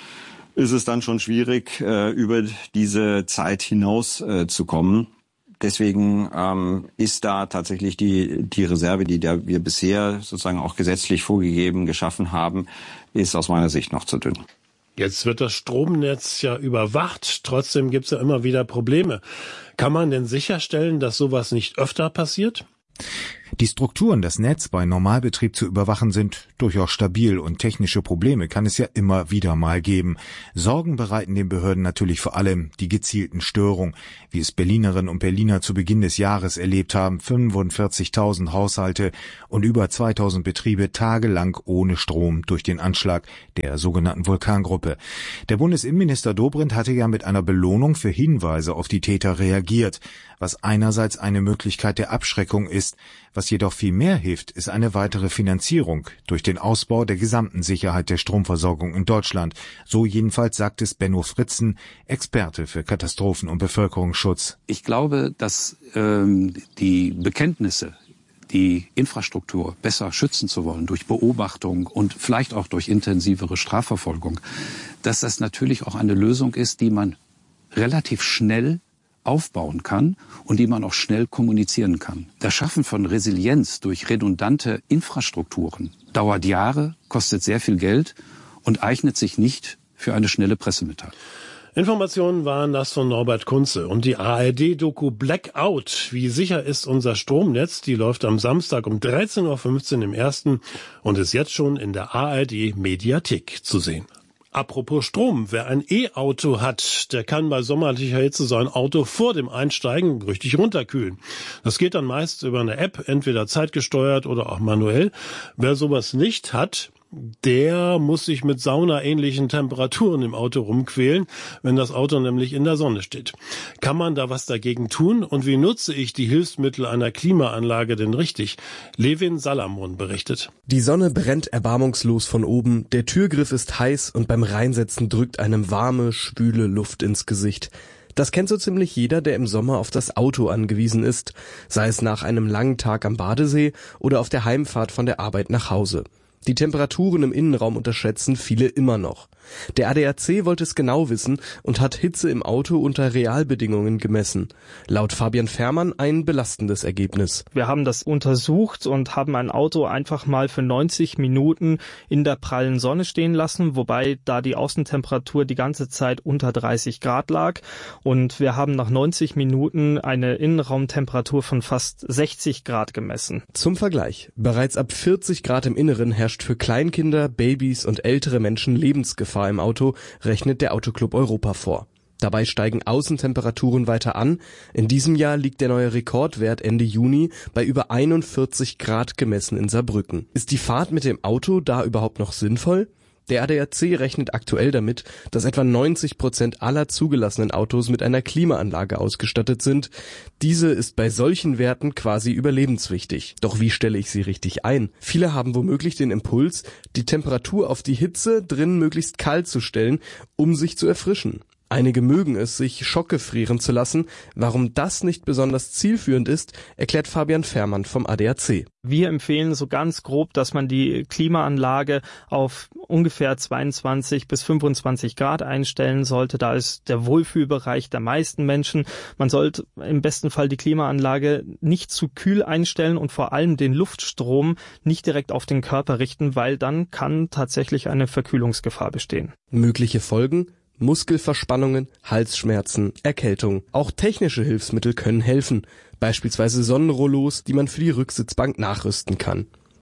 ist es dann schon schwierig, äh, über diese Zeit hinaus äh, zu kommen. Deswegen ähm, ist da tatsächlich die die Reserve, die da wir bisher sozusagen auch gesetzlich vorgegeben geschaffen haben, ist aus meiner Sicht noch zu dünn. Jetzt wird das Stromnetz ja überwacht. Trotzdem gibt es ja immer wieder Probleme. Kann man denn sicherstellen, dass sowas nicht öfter passiert? Die Strukturen, das Netz bei Normalbetrieb zu überwachen, sind durchaus stabil und technische Probleme kann es ja immer wieder mal geben. Sorgen bereiten den Behörden natürlich vor allem die gezielten Störungen, wie es Berlinerinnen und Berliner zu Beginn des Jahres erlebt haben. fünfundvierzigtausend Haushalte und über zweitausend Betriebe tagelang ohne Strom durch den Anschlag der sogenannten Vulkangruppe. Der Bundesinnenminister Dobrindt hatte ja mit einer Belohnung für Hinweise auf die Täter reagiert, was einerseits eine Möglichkeit der Abschreckung ist. Was jedoch viel mehr hilft, ist eine weitere Finanzierung durch den Ausbau der gesamten Sicherheit der Stromversorgung in Deutschland. So jedenfalls sagt es Benno Fritzen, Experte für Katastrophen- und Bevölkerungsschutz. Ich glaube, dass ähm, die Bekenntnisse, die Infrastruktur besser schützen zu wollen durch Beobachtung und vielleicht auch durch intensivere Strafverfolgung, dass das natürlich auch eine Lösung ist, die man relativ schnell aufbauen kann und die man auch schnell kommunizieren kann. Das Schaffen von Resilienz durch redundante Infrastrukturen dauert Jahre, kostet sehr viel Geld und eignet sich nicht für eine schnelle Pressemitteilung. Informationen waren das von Norbert Kunze. Und die A R D-Doku Blackout, wie sicher ist unser Stromnetz, die läuft am Samstag um dreizehn Uhr fünfzehn im Ersten und ist jetzt schon in der A R D-Mediathek zu sehen. Apropos Strom, wer ein E-Auto hat, der kann bei sommerlicher Hitze sein Auto vor dem Einsteigen richtig runterkühlen. Das geht dann meist über eine App, entweder zeitgesteuert oder auch manuell. Wer sowas nicht hat, der muss sich mit saunaähnlichen Temperaturen im Auto rumquälen, wenn das Auto nämlich in der Sonne steht. Kann man da was dagegen tun? Und wie nutze ich die Hilfsmittel einer Klimaanlage denn richtig? Levin Salamon berichtet. Die Sonne brennt erbarmungslos von oben, der Türgriff ist heiß und beim Reinsetzen drückt einem warme, schwüle Luft ins Gesicht. Das kennt so ziemlich jeder, der im Sommer auf das Auto angewiesen ist, sei es nach einem langen Tag am Badesee oder auf der Heimfahrt von der Arbeit nach Hause. Die Temperaturen im Innenraum unterschätzen viele immer noch. Der A D A C wollte es genau wissen und hat Hitze im Auto unter Realbedingungen gemessen. Laut Fabian Fährmann ein belastendes Ergebnis. Wir haben das untersucht und haben ein Auto einfach mal für neunzig Minuten in der prallen Sonne stehen lassen, wobei da die Außentemperatur die ganze Zeit unter dreißig Grad lag. Und wir haben nach neunzig Minuten eine Innenraumtemperatur von fast sechzig Grad gemessen. Zum Vergleich, bereits ab vierzig Grad im Inneren herrscht für Kleinkinder, Babys und ältere Menschen Lebensgefahr im Auto, rechnet der Autoclub Europa vor. Dabei steigen Außentemperaturen weiter an. In diesem Jahr liegt der neue Rekordwert Ende Juni bei über einundvierzig Grad gemessen in Saarbrücken. Ist die Fahrt mit dem Auto da überhaupt noch sinnvoll? Der A D A C rechnet aktuell damit, dass etwa neunzig Prozent aller zugelassenen Autos mit einer Klimaanlage ausgestattet sind. Diese ist bei solchen Werten quasi überlebenswichtig. Doch wie stelle ich sie richtig ein? Viele haben womöglich den Impuls, die Temperatur auf die Hitze drinnen möglichst kalt zu stellen, um sich zu erfrischen. Einige mögen es, sich schockgefrieren zu lassen. Warum das nicht besonders zielführend ist, erklärt Fabian Fährmann vom A D A C. Wir empfehlen so ganz grob, dass man die Klimaanlage auf ungefähr zweiundzwanzig bis fünfundzwanzig Grad einstellen sollte. Da ist der Wohlfühlbereich der meisten Menschen. Man sollte im besten Fall die Klimaanlage nicht zu kühl einstellen und vor allem den Luftstrom nicht direkt auf den Körper richten, weil dann kann tatsächlich eine Verkühlungsgefahr bestehen. Mögliche Folgen? Muskelverspannungen, Halsschmerzen, Erkältung. Auch technische Hilfsmittel können helfen, beispielsweise Sonnenrollos, die man für die Rücksitzbank nachrüsten kann.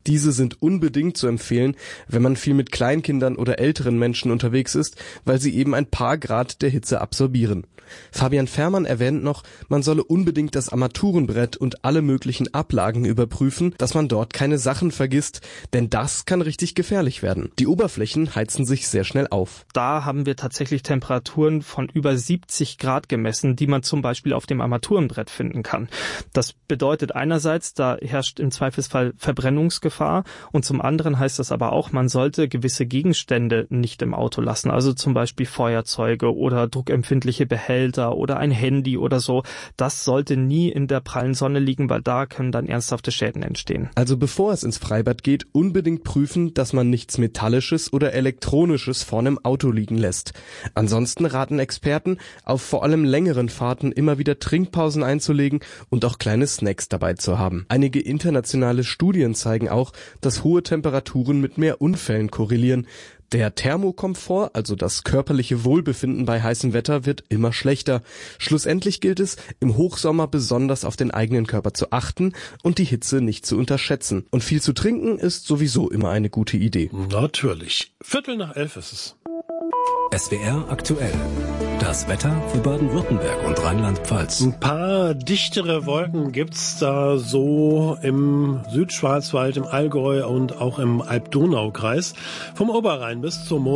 Diese sind unbedingt zu empfehlen, wenn man viel mit Kleinkindern oder älteren Menschen unterwegs ist, weil sie eben ein paar Grad der Hitze absorbieren. Fabian Fährmann erwähnt noch, man solle unbedingt das Armaturenbrett und alle möglichen Ablagen überprüfen, dass man dort keine Sachen vergisst, denn das kann richtig gefährlich werden. Die Oberflächen heizen sich sehr schnell auf. Da haben wir tatsächlich Temperaturen von über siebzig Grad gemessen, die man zum Beispiel auf dem Armaturenbrett finden kann. Das bedeutet einerseits, da herrscht im Zweifelsfall Verbrennungsgefahr und zum anderen heißt das aber auch, man sollte gewisse Gegenstände nicht im Auto lassen, also zum Beispiel Feuerzeuge oder druckempfindliche Behälter oder ein Handy oder so. Das sollte nie in der prallen Sonne liegen, weil da können dann ernsthafte Schäden entstehen. Also bevor es ins Freibad geht, unbedingt prüfen, dass man nichts Metallisches oder Elektronisches vorne im Auto liegen lässt. Ansonsten raten Experten, auf vor allem längeren Fahrten immer wieder Trinkpausen einzulegen und auch kleine Snacks dabei zu haben. Einige internationale Studien zeigen auch, dass hohe Temperaturen mit mehr Unfällen korrelieren. Der Thermokomfort, also das körperliche Wohlbefinden bei heißem Wetter, wird immer schlechter. Schlussendlich gilt es, im Hochsommer besonders auf den eigenen Körper zu achten und die Hitze nicht zu unterschätzen. Und viel zu trinken ist sowieso immer eine gute Idee. Natürlich. Viertel nach elf ist es. S W R aktuell. Das Wetter für Baden-Württemberg und Rheinland-Pfalz. Ein paar dichtere Wolken gibt's da so im Südschwarzwald, im Allgäu und auch im Alb-Donau-Kreis. Vom Oberrhein bis zur Mosel